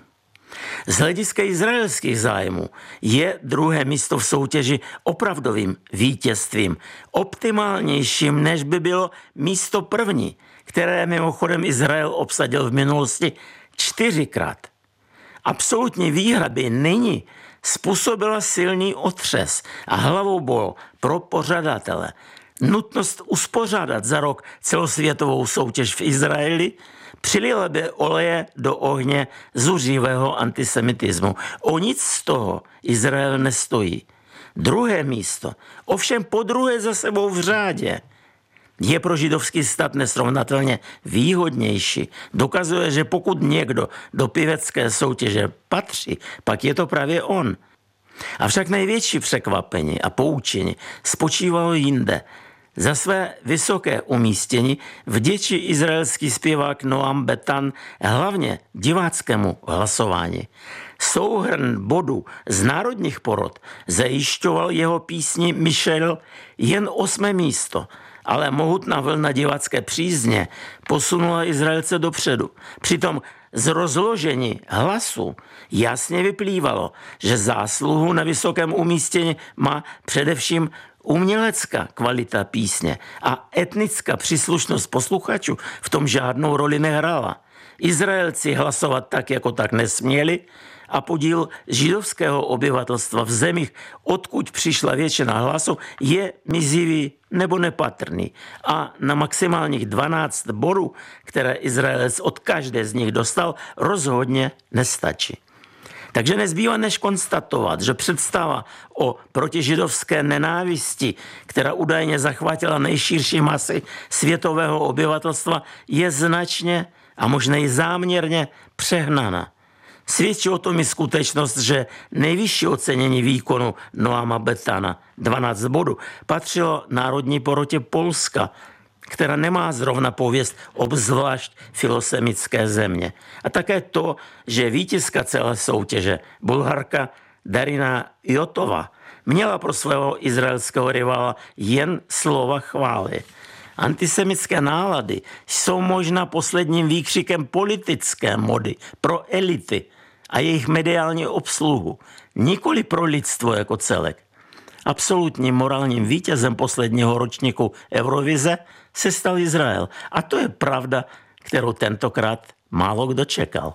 Z hlediska izraelských zájmů je druhé místo v soutěži opravdovým vítězstvím, optimálnějším, než by bylo místo první, které mimochodem Izrael obsadil v minulosti čtyřikrát. Absolutní výhra by nyní způsobila silný otřes a hlavou bol pro pořadatele. Nutnost uspořádat za rok celosvětovou soutěž v Izraeli přilila by oleje do ohně zuřivého antisemitismu. O nic z toho Izrael nestojí. Druhé místo, ovšem po druhé za sebou v řádě, je pro židovský stát nesrovnatelně výhodnější. Dokazuje, že pokud někdo do pěvecké soutěže patří, pak je to právě on. Avšak největší překvapení a poučení spočívalo jinde. Za své vysoké umístění vděčí izraelský zpěvák Noam Betan hlavně diváckému hlasování. Souhrn bodů z národních porod zajišťoval jeho písni Michel jen osmé místo, ale mohutná vlna divácké přízně posunula Izraelce dopředu. Přitom z rozložení hlasu jasně vyplývalo, že zásluhu na vysokém umístění má především umělecká kvalita písně a etnická příslušnost posluchačů v tom žádnou roli nehrála. Izraelci hlasovat tak jako tak nesměli a podíl židovského obyvatelstva v zemích, odkud přišla většina hlasu, je mizivý nebo nepatrný. A na maximálních dvanáct bodů, které Izraelec od každé z nich dostal, rozhodně nestačí. Takže nezbývá než konstatovat, že představa o protižidovské nenávisti, která údajně zachvátila nejširší masy světového obyvatelstva, je značně a možná i záměrně přehnaná. Svědčí o tom i skutečnost, že nejvyšší ocenění výkonu Noama Betana, dvanáct bodů, patřilo Národní porotě Polska, která nemá zrovna pověst obzvlášť filosemické země. A také to, že vítězka celé soutěže, Bulharka Darina Jotova, měla pro svého izraelského rivala jen slova chvály. Antisemické nálady jsou možná posledním výkřikem politické mody pro elity a jejich mediální obsluhu, nikoli pro lidstvo jako celek. Absolutním morálním vítězem posledního ročníku Eurovize se stal Izrael. A to je pravda, kterou tentokrát málo kdo čekal.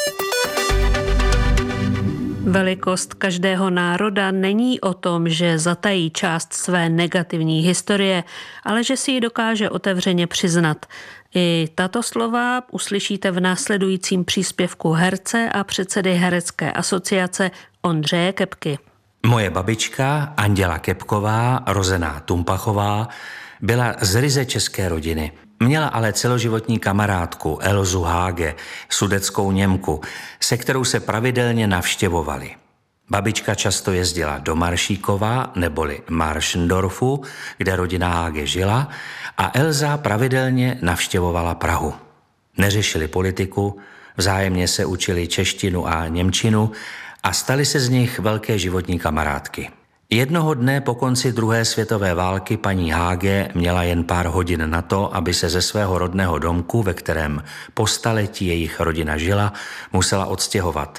Velikost každého národa není o tom, že zatají část své negativní historie, ale že si ji dokáže otevřeně přiznat. I tato slova uslyšíte v následujícím příspěvku herce a předsedy Herecké asociace Ondřeje Kepky. Moje babička Anděla Kepková, rozená Tumpachová, byla z ryze české rodiny. Měla ale celoživotní kamarádku Elzu Háge, sudetskou Němku, se kterou se pravidelně navštěvovali. Babička často jezdila do Maršíkova neboli Maršendorfu, kde rodina Háge žila, a Elza pravidelně navštěvovala Prahu. Neřešili politiku, vzájemně se učili češtinu a němčinu a stali se z nich velké životní kamarádky. Jednoho dne po konci druhé světové války paní Háge měla jen pár hodin na to, aby se ze svého rodného domku, ve kterém po staletí jejich rodina žila, musela odstěhovat.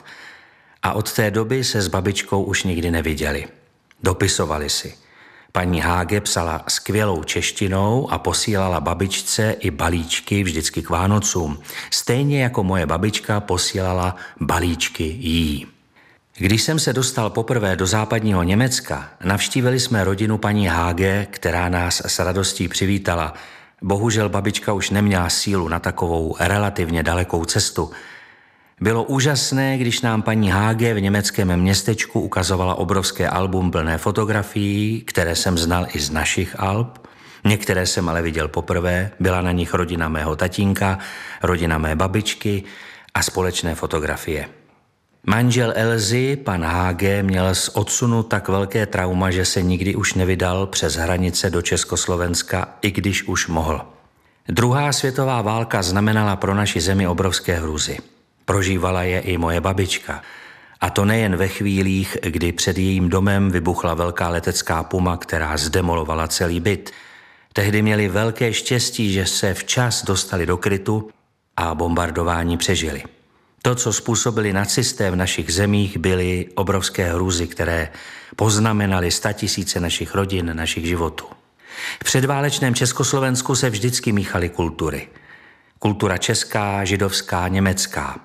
A od té doby se s babičkou už nikdy neviděli. Dopisovali si. Paní Háge psala skvělou češtinou a posílala babičce i balíčky vždycky k Vánocům. Stejně jako moje babička posílala balíčky jí. Když jsem se dostal poprvé do západního Německa, navštívili jsme rodinu paní Háge, která nás s radostí přivítala. Bohužel babička už neměla sílu na takovou relativně dalekou cestu. Bylo úžasné, když nám paní Háge v německém městečku ukazovala obrovské album plné fotografií, které jsem znal i z našich alb. Některé jsem ale viděl poprvé, byla na nich rodina mého tatínka, rodina mé babičky a společné fotografie. Manžel Elzy, pan Háge, měl z odsunu tak velké trauma, že se nikdy už nevydal přes hranice do Československa, i když už mohl. Druhá světová válka znamenala pro naši zemi obrovské hrůzy. Prožívala je i moje babička. A to nejen ve chvílích, kdy před jejím domem vybuchla velká letecká puma, která zdemolovala celý byt. Tehdy měli velké štěstí, že se včas dostali do krytu a bombardování přežili. To, co způsobili nacisté v našich zemích, byly obrovské hrůzy, které poznamenaly statisíce našich rodin, našich životů. V předválečném Československu se vždycky míchaly kultury. Kultura česká, židovská, německá.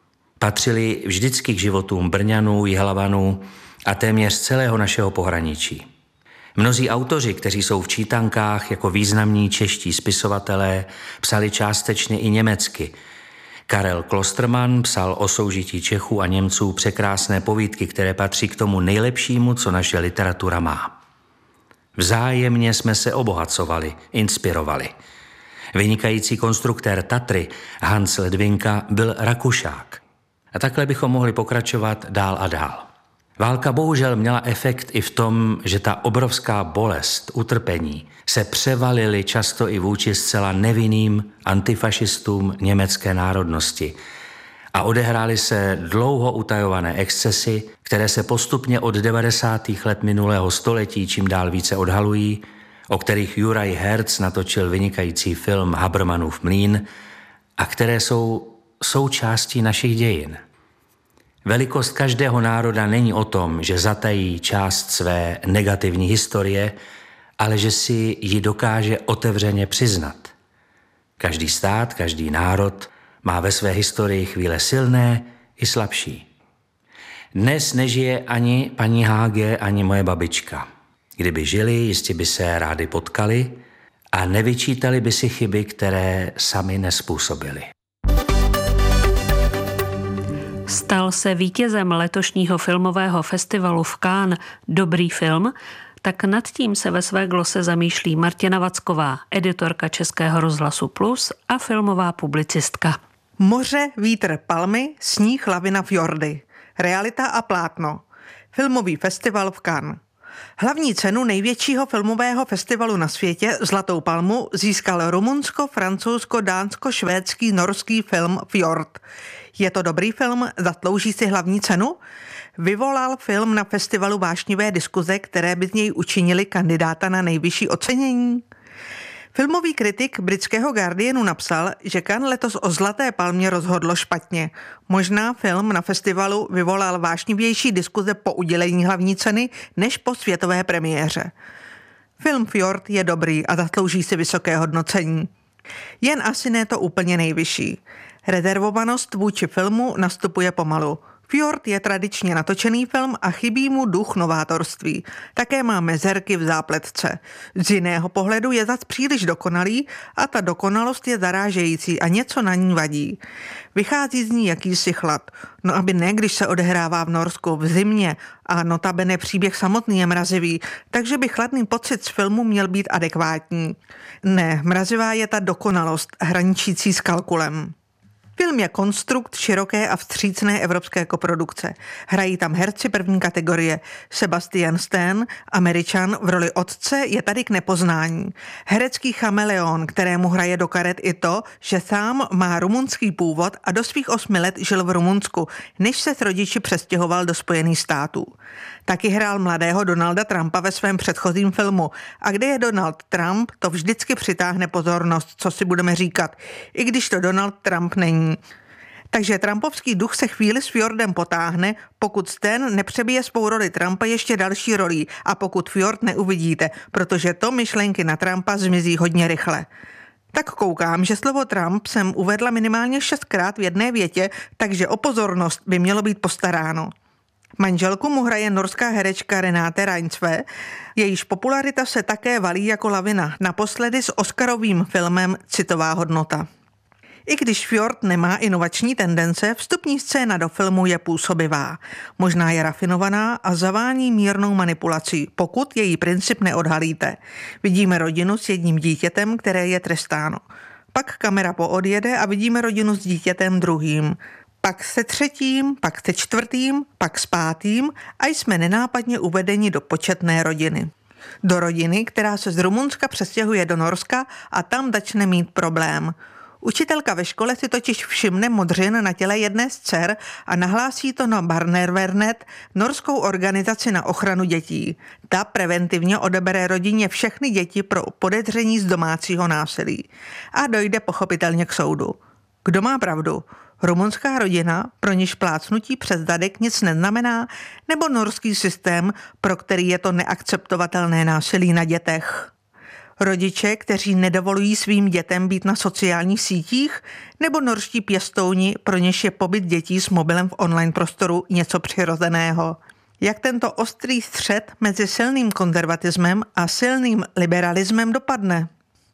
Patřili vždycky k životům Brňanů, Jihlavanů a téměř celého našeho pohraničí. Mnozí autoři, kteří jsou v čítankách jako významní čeští spisovatelé, psali částečně i německy. Karel Klostermann psal o soužití Čechů a Němců překrásné povídky, které patří k tomu nejlepšímu, co naše literatura má. Vzájemně jsme se obohacovali, inspirovali. Vynikající konstruktér Tatry Hans Ledvinka byl Rakušák. A takhle bychom mohli pokračovat dál a dál. Válka bohužel měla efekt i v tom, že ta obrovská bolest, utrpení se převalily často i vůči zcela nevinným antifašistům německé národnosti a odehrály se dlouho utajované excesy, které se postupně od devadesátých let minulého století čím dál více odhalují, o kterých Juraj Herz natočil vynikající film Habermanův mlýn a které jsou součástí našich dějin. Velikost každého národa není o tom, že zatají část své negativní historie, ale že si ji dokáže otevřeně přiznat. Každý stát, každý národ má ve své historii chvíle silné i slabší. Dnes nežije ani paní Háge, ani moje babička. Kdyby žili, jistě by se rádi potkali a nevyčítali by si chyby, které sami nespůsobili. Stal se vítězem letošního filmového festivalu v Cannes dobrý film, tak nad tím se ve své glose zamýšlí Martina Vacková, editorka Českého rozhlasu Plus a filmová publicistka. Moře, vítr, palmy, sníh, lavina, fjordy. Realita a plátno. Filmový festival v Cannes. Hlavní cenu největšího filmového festivalu na světě, Zlatou palmu, získal rumunsko-francouzsko-dánsko-švédský norský film Fjord. Je to dobrý film? Zaslouží si hlavní cenu? Vyvolal film na festivalu vášnivé diskuze, které by z něj učinili kandidáta na nejvyšší ocenění? Filmový kritik britského Guardianu napsal, že Cannes letos o Zlaté palmě rozhodlo špatně. Možná film na festivalu vyvolal vášnivější diskuze po udělení hlavní ceny než po světové premiéře. Film Fjord je dobrý a zaslouží si vysoké hodnocení. Jen asi ne to úplně nejvyšší. Rezervovanost vůči filmu nastupuje pomalu. Fjord je tradičně natočený film a chybí mu duch novátorství. Také má mezerky v zápletce. Z jiného pohledu je zas příliš dokonalý a ta dokonalost je zarážející a něco na ní vadí. Vychází z ní jakýsi chlad. No aby ne, když se odehrává v Norsku v zimě a notabene příběh samotný je mrazivý, takže by chladný pocit z filmu měl být adekvátní. Ne, mrazivá je ta dokonalost, hraničící s kalkulem. Film je konstrukt široké a vstřícné evropské koprodukce. Hrají tam herci první kategorie. Sebastian Stan, Američan, v roli otce je tady k nepoznání. Herecký chameleon, kterému hraje do karet i to, že sám má rumunský původ a do svých osmi let žil v Rumunsku, než se s rodiči přestěhoval do Spojených států. Taky hrál mladého Donalda Trumpa ve svém předchozím filmu. A kde je Donald Trump, to vždycky přitáhne pozornost, co si budeme říkat, i když to Donald Trump není. Takže trumpovský duch se chvíli s Fjordem potáhne, pokud Stan nepřebije svou roli Trumpa ještě další rolí a pokud Fjord neuvidíte, protože to myšlenky na Trumpa zmizí hodně rychle. Tak koukám, že slovo Trump jsem uvedla minimálně šestkrát v jedné větě, takže o pozornost by mělo být postaráno. Manželku mu hraje norská herečka Renate Reinsve, jejíž popularita se také valí jako lavina, naposledy s oscarovým filmem Citová hodnota. I když Fjord nemá inovační tendence, vstupní scéna do filmu je působivá. Možná je rafinovaná a zavání mírnou manipulací, pokud její princip neodhalíte. Vidíme rodinu s jedním dítětem, které je trestáno. Pak kamera poodjede a vidíme rodinu s dítětem druhým. Pak se třetím, pak se čtvrtým, pak s pátým a jsme nenápadně uvedeni do početné rodiny. Do rodiny, která se z Rumunska přestěhuje do Norska a tam začne mít problém. Učitelka ve škole si totiž všimne modřin na těle jedné z dcer a nahlásí to na Barnevernet, norskou organizaci na ochranu dětí. Ta preventivně odebere rodině všechny děti pro podezření z domácího násilí. A dojde pochopitelně k soudu. Kdo má pravdu? Rumunská rodina, pro níž plácnutí přes zadek nic neznamená, nebo norský systém, pro který je to neakceptovatelné násilí na dětech? Rodiče, kteří nedovolují svým dětem být na sociálních sítích, nebo norští pěstouni, pro něž je pobyt dětí s mobilem v online prostoru něco přirozeného? Jak tento ostrý střet mezi silným konzervatismem a silným liberalismem dopadne?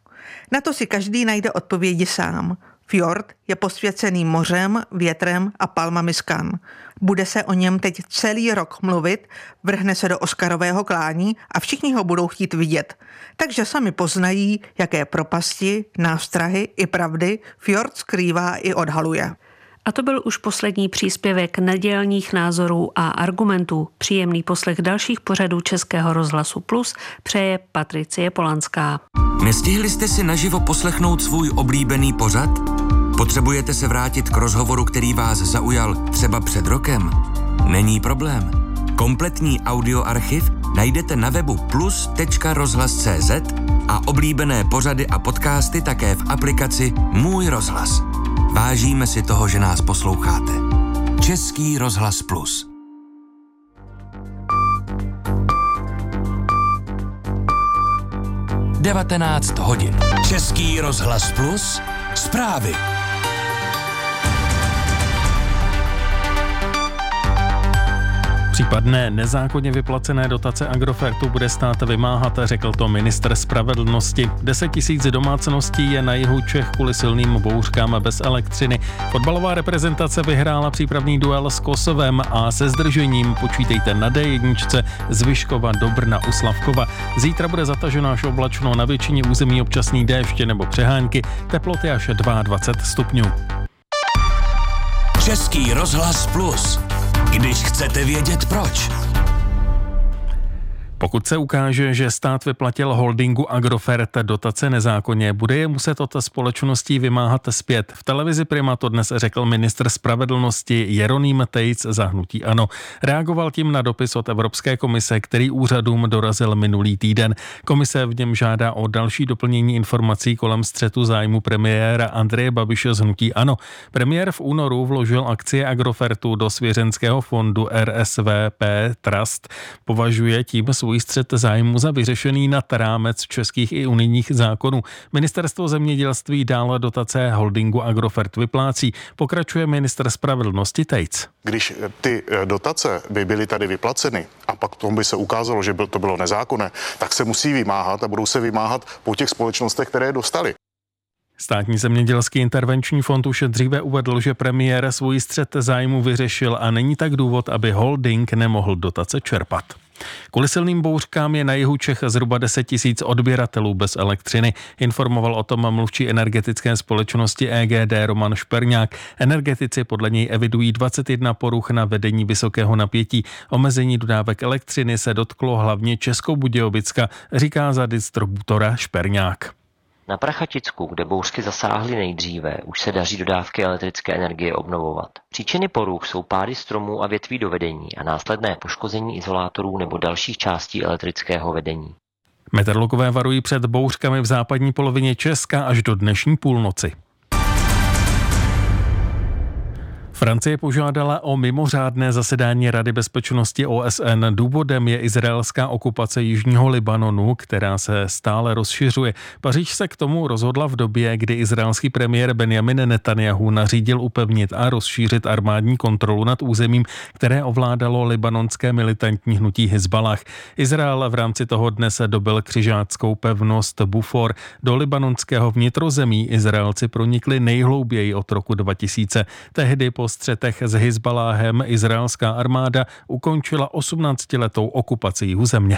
Na to si každý najde odpovědi sám. Fjord je posvěcený mořem, větrem a palmami z Cannes. Bude se o něm teď celý rok mluvit, vrhne se do oscarového klání a všichni ho budou chtít vidět. Takže sami poznají, jaké propasti, nástrahy i pravdy Fjord skrývá i odhaluje. A to byl už poslední příspěvek nedělních názorů a argumentů. Příjemný poslech dalších pořadů Českého rozhlasu Plus přeje Patricie Polanská. Nestihli jste si naživo poslechnout svůj oblíbený pořad? Potřebujete se vrátit k rozhovoru, který vás zaujal třeba před rokem? Není problém. Kompletní audioarchiv najdete na webu plus tečka rozhlas tečka cé zet a oblíbené pořady a podcasty také v aplikaci Můj rozhlas. Vážíme si toho, že nás posloucháte. Český rozhlas Plus. devatenáct hodin. Český rozhlas Plus. Zprávy. Případné nezákonně vyplacené dotace Agrofertu bude stát vymáhat, řekl to ministr spravedlnosti. deset tisíc domácností je na jihu Čech kvůli silným bouřkám bez elektřiny. Fotbalová reprezentace vyhrála přípravný duel s Kosovem a se zdržením počítejte na dé jedna z Vyškova do Brna u Slavkova. Zítra bude zataženo až oblačno, na většině území občasný déšť nebo přehánky, teploty až dvacet dva stupňů. Český rozhlas Plus. Když chcete vědět proč. Pokud se ukáže, že stát vyplatil holdingu Agrofert dotace nezákonně, bude je muset od společností vymáhat zpět. V televizi Prima to dnes řekl ministr spravedlnosti Jeroným Tejc za hnutí ANO. Reagoval tím na dopis od Evropské komise, který úřadům dorazil minulý týden. Komise v něm žádá o další doplnění informací kolem střetu zájmu premiéra Andreje Babiše z hnutí ANO. Premiér v únoru vložil akcie Agrofertu do svěřenského fondu R S V P Trust. Považuje tím svůj střet zájmu za vyřešený nad rámec českých i unijních zákonů. Ministerstvo zemědělství dále dotace holdingu Agrofert vyplácí. Pokračuje ministr spravedlnosti Tejc. Když ty dotace by byly tady vyplaceny a pak tomu by se ukázalo, že to bylo nezákonné, tak se musí vymáhat a budou se vymáhat po těch společnostech, které je dostali. Státní zemědělský intervenční fond už dříve uvedl, že premiér svůj střet zájmu vyřešil a není tak důvod, aby holding nemohl dotace čerpat. Kvůli silným bouřkám je na jihu Čech zhruba deset tisíc odběratelů bez elektřiny. Informoval o tom mluvčí energetické společnosti E G D Roman Šperňák. Energetici podle něj evidují dvacet jedna poruch na vedení vysokého napětí. Omezení dodávek elektřiny se dotklo hlavně Českobudějovicka, říká za distributora Šperňák. Na Prachaticku, kde bouřky zasáhly nejdříve, už se daří dodávky elektrické energie obnovovat. Příčiny poruch jsou pády stromů a větví do vedení a následné poškození izolátorů nebo dalších částí elektrického vedení. Meteorologové varují před bouřkami v západní polovině Česka až do dnešní půlnoci. Francie požádala o mimořádné zasedání Rady bezpečnosti O S N. Důvodem je izraelská okupace jižního Libanonu, která se stále rozšiřuje. Paříž se k tomu rozhodla v době, kdy izraelský premiér Benjamin Netanjahu nařídil upevnit a rozšířit armádní kontrolu nad územím, které ovládalo libanonské militantní hnutí Hizballah. Izrael v rámci toho dne se dobyl křižáckou pevnost Bufor. Do libanonského vnitrozemí Izraelci pronikli nejhlouběji od roku dva tisíce. Tehdy po střetech s Hizbaláhem izraelská armáda ukončila osmnáctiletou okupaci jihu země.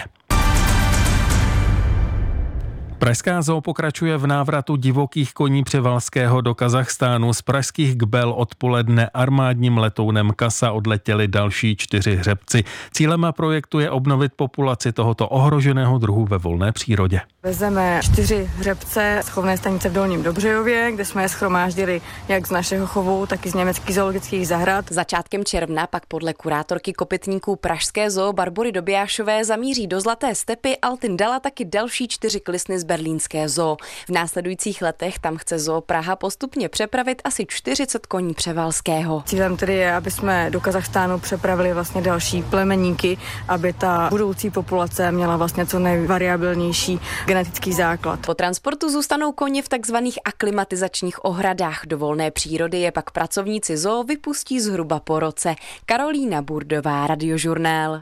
Pražská zoo pokračuje v návratu divokých koní Převalského do Kazachstánu. Z pražských Gbel odpoledne armádním letounem Kasa odletěli další čtyři hřebci. Cílem projektu je obnovit populaci tohoto ohroženého druhu ve volné přírodě. Vezeme čtyři hřebce z chovné stanice v Dolním Dobřejově, kde jsme je shromáždili jak z našeho chovu, tak i z německých zoologických zahrad. Začátkem června pak podle kurátorky kopytníků Pražské zoo Barbory Dobijášové zamíří do Zlaté stepy Altindala taky další čtyři klisny z berlínské zoo. V následujících letech tam chce zoo Praha postupně přepravit asi čtyřicet koní Převalského. Cílem tedy je, aby jsme do Kazachstánu přepravili vlastně další plemeníky, aby ta budoucí populace měla vlastně co nejvariabilnější genetický základ. Po transportu zůstanou koně v takzvaných aklimatizačních ohradách. Do volné přírody je pak pracovníci zoo vypustí zhruba po roce. Karolína Burdová, Radiožurnál.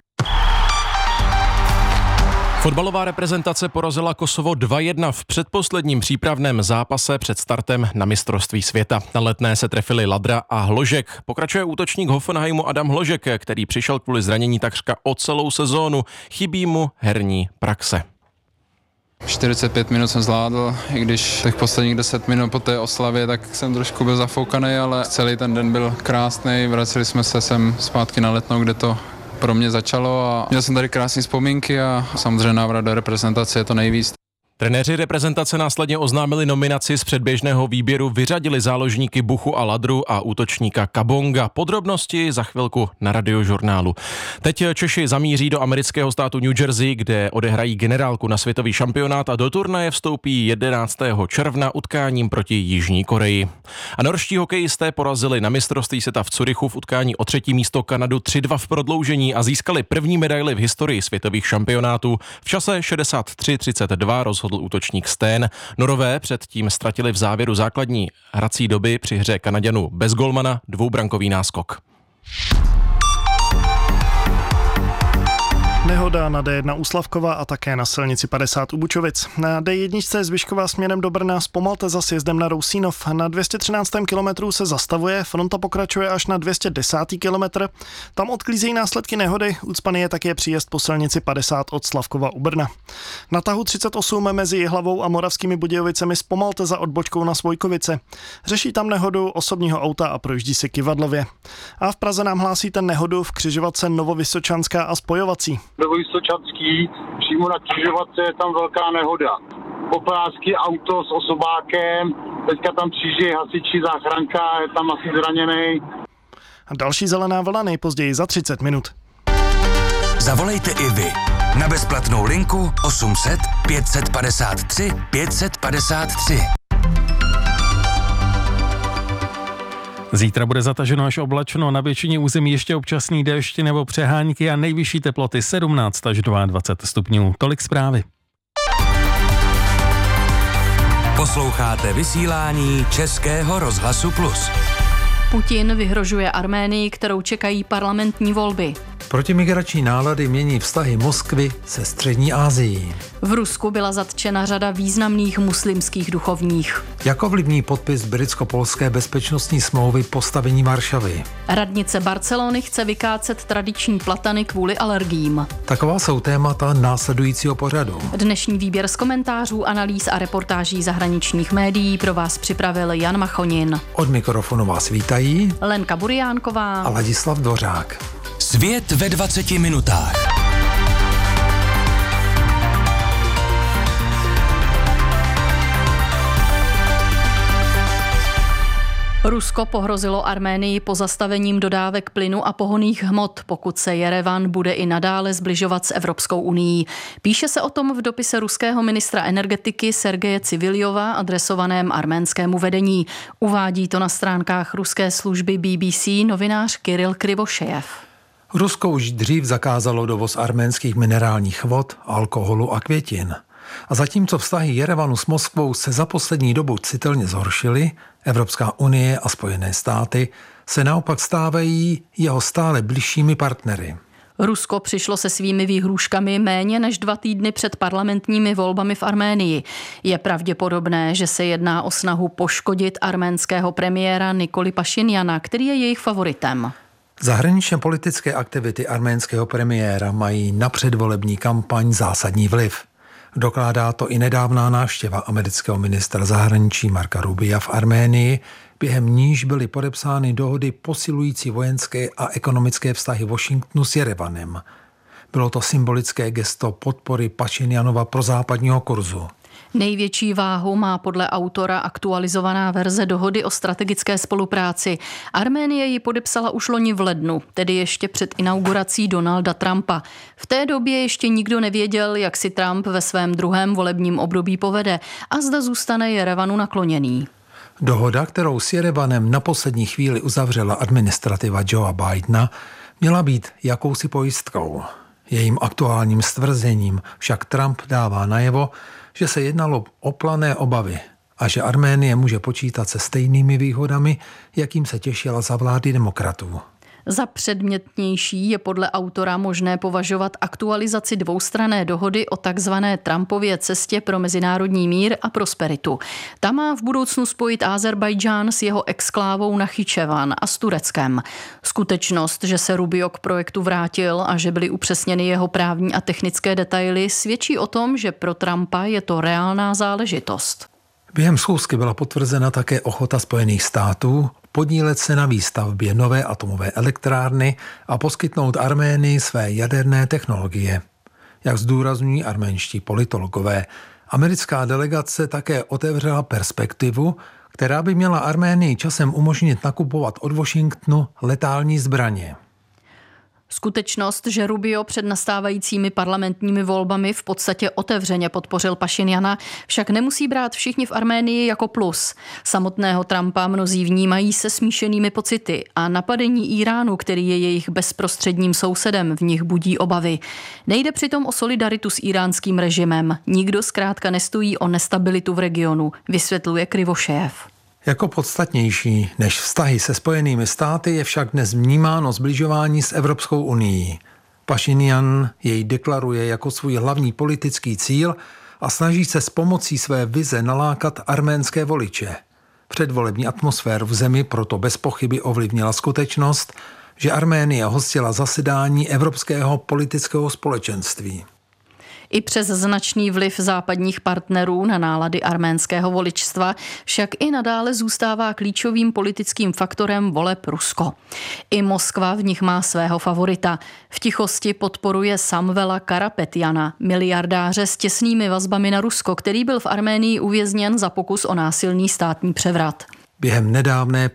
Fotbalová reprezentace porazila Kosovo dva jedna v předposledním přípravném zápase před startem na mistrovství světa. Na Letné se trefili Ladra a Hložek. Pokračuje útočník Hoffenheimu Adam Hložek, který přišel kvůli zranění takřka o celou sezónu. Chybí mu herní praxe. čtyřicet pět minut jsem zvládl, i když těch posledních deset minut po té oslavě, tak jsem trošku byl zafoukaný, ale celý ten den byl krásný. Vraceli jsme se sem zpátky na Letnou, kde to pro mě začalo a měl jsem tady krásné vzpomínky a samozřejmě návrat do reprezentace je to nejvíc. Trenéři reprezentace následně oznámili nominaci z předběžného výběru, vyřadili záložníky Buchu a Ladru a útočníka Kabonga. Podrobnosti za chvilku na Radiožurnálu. Teď Češi zamíří do amerického státu New Jersey, kde odehrají generálku na světový šampionát a do turnaje vstoupí jedenáctého června utkáním proti Jižní Koreji. A norští hokejisté porazili na mistrovství světa v Curychu v utkání o třetí místo Kanadu tři dva v prodloužení a získali první medaili v historii světových šampionátů. V čase šedesát tři třicet dva rozhodl útočník Steen. Norové předtím ztratili v závěru základní hrací doby při hře Kanaďanů bez golmana dvoubrankový náskok. Nehoda na D jedna u Slavkova a také na silnici padesát u Bučovic. Na D jedna je Zvyšková směrem do Brna, zpomalte za sjezdem na Rousínov. Na dvě stě třináctém kilometru se zastavuje, fronta pokračuje až na dvě stě desátý kilometr. Tam odklízejí následky nehody, ucpaný je také příjezd po silnici padesát od Slavkova u Brna. Na tahu třicet osm mezi Jihlavou a Moravskými Budějovicemi zpomalte za odbočkou na Svojkovice. Řeší tam nehodu osobního auta a projíždí si Kyvadlově. A v Praze nám hlásí ten nehodu v křižovatce Novovysočanská a Spojovací. Novovysočanský, přímo na křižovatce je tam velká nehoda. Poplářský auto s osobákem, teďka tam přijíždí hasiči, záchranka, je tam asi zraněný. A další zelená vlna nejpozději za třicet minut. Zavolejte i vy na bezplatnou linku osm set pět set padesát tři pět set padesát tři. Zítra bude zataženo až oblačno, na většině území ještě občasný déšť nebo přehánky a nejvyšší teploty sedmnáct až dvacet dva stupňů. Tolik zprávy. Posloucháte vysílání Českého rozhlasu Plus. Putin vyhrožuje Arménii, kterou čekají parlamentní volby. Protimigrační nálady mění vztahy Moskvy se Střední Asií. V Rusku byla zatčena řada významných muslimských duchovních. Jako vlivní podpis britsko-polské bezpečnostní smlouvy postavení Varšavy. Radnice Barcelony chce vykácet tradiční platany kvůli alergiím. Taková jsou témata následujícího pořadu. Dnešní výběr z komentářů, analýz a reportáží zahraničních médií pro vás připravil Jan Machonin. Od mikrofonu vás vítají Lenka Buriánková a Ladislav Dvořák. Svět ve dvaceti minutách. Rusko pohrozilo Arménii pozastavením dodávek plynu a pohonných hmot, pokud se Jerevan bude i nadále zbližovat s Evropskou unií. Píše se o tom v dopise ruského ministra energetiky Sergeje Civiljova adresovaném arménskému vedení. Uvádí to na stránkách ruské služby B B C novinář Kiril Krivošejev. Rusko už dřív zakázalo dovoz arménských minerálních vod, alkoholu a květin. A zatímco vztahy Jerevanu s Moskvou se za poslední dobu citelně zhoršily, Evropská unie a Spojené státy se naopak stávají jeho stále bližšími partnery. Rusko přišlo se svými výhrůžkami méně než dva týdny před parlamentními volbami v Arménii. Je pravděpodobné, že se jedná o snahu poškodit arménského premiéra Nikoli Pašinjana, který je jejich favoritem. Zahraničně politické aktivity arménského premiéra mají na předvolební kampaň zásadní vliv. Dokládá to i nedávná návštěva amerického ministra zahraničí Marca Rubia v Arménii, během níž byly podepsány dohody posilující vojenské a ekonomické vztahy Washingtonu s Jerevanem. Bylo to symbolické gesto podpory Pašinjanova prozápadního kurzu. Největší váhu má podle autora aktualizovaná verze dohody o strategické spolupráci. Arménie ji podepsala už loni v lednu, tedy ještě před inaugurací Donalda Trumpa. V té době ještě nikdo nevěděl, jak si Trump ve svém druhém volebním období povede a zda zůstane Jerevanu nakloněný. Dohoda, kterou s Jerevanem na poslední chvíli uzavřela administrativa Joea Bidena, měla být jakousi pojistkou. Jejím aktuálním stvrzením však Trump dává najevo, že se jednalo o plané obavy a že Arménie může počítat se stejnými výhodami, jakým se těšila za vlády demokratů. Za předmětnější je podle autora možné považovat aktualizaci dvoustranné dohody o takzvané Trumpově cestě pro mezinárodní mír a prosperitu. Ta má v budoucnu spojit Azerbajdžán s jeho exklávou Nachyčevan a s Tureckem. Skutečnost, že se Rubio k projektu vrátil a že byly upřesněny jeho právní a technické detaily, svědčí o tom, že pro Trumpa je to reálná záležitost. Během schůzky byla potvrzena také ochota Spojených států podílet se na výstavbě nové atomové elektrárny a poskytnout Arménii své jaderné technologie. Jak zdůrazňují arménští politologové, americká delegace také otevřela perspektivu, která by měla Arménii časem umožnit nakupovat od Washingtonu letální zbraně. Skutečnost, že Rubio před nastávajícími parlamentními volbami v podstatě otevřeně podpořil Pašinjana, však nemusí brát všichni v Arménii jako plus. Samotného Trumpa mnozí vnímají se smíšenými pocity a napadení Íránu, který je jejich bezprostředním sousedem, v nich budí obavy. Nejde přitom o solidaritu s íránským režimem. Nikdo zkrátka nestojí o nestabilitu v regionu, vysvětluje Krivošejev. Jako podstatnější než vztahy se Spojenými státy je však dnes vnímáno zbližování s Evropskou unií. Pašinjan jej deklaruje jako svůj hlavní politický cíl a snaží se s pomocí své vize nalákat arménské voliče. Předvolební atmosféru v zemi proto bez pochyby ovlivnila skutečnost, že Arménie hostila zasedání Evropského politického společenství. I přes značný vliv západních partnerů na nálady arménského voličstva však i nadále zůstává klíčovým politickým faktorem voleb Rusko. I Moskva v nich má svého favorita. V tichosti podporuje Samvela Karapetjana, miliardáře s těsnými vazbami na Rusko, který byl v Arménii uvězněn za pokus o násilný státní převrat. Během nedávné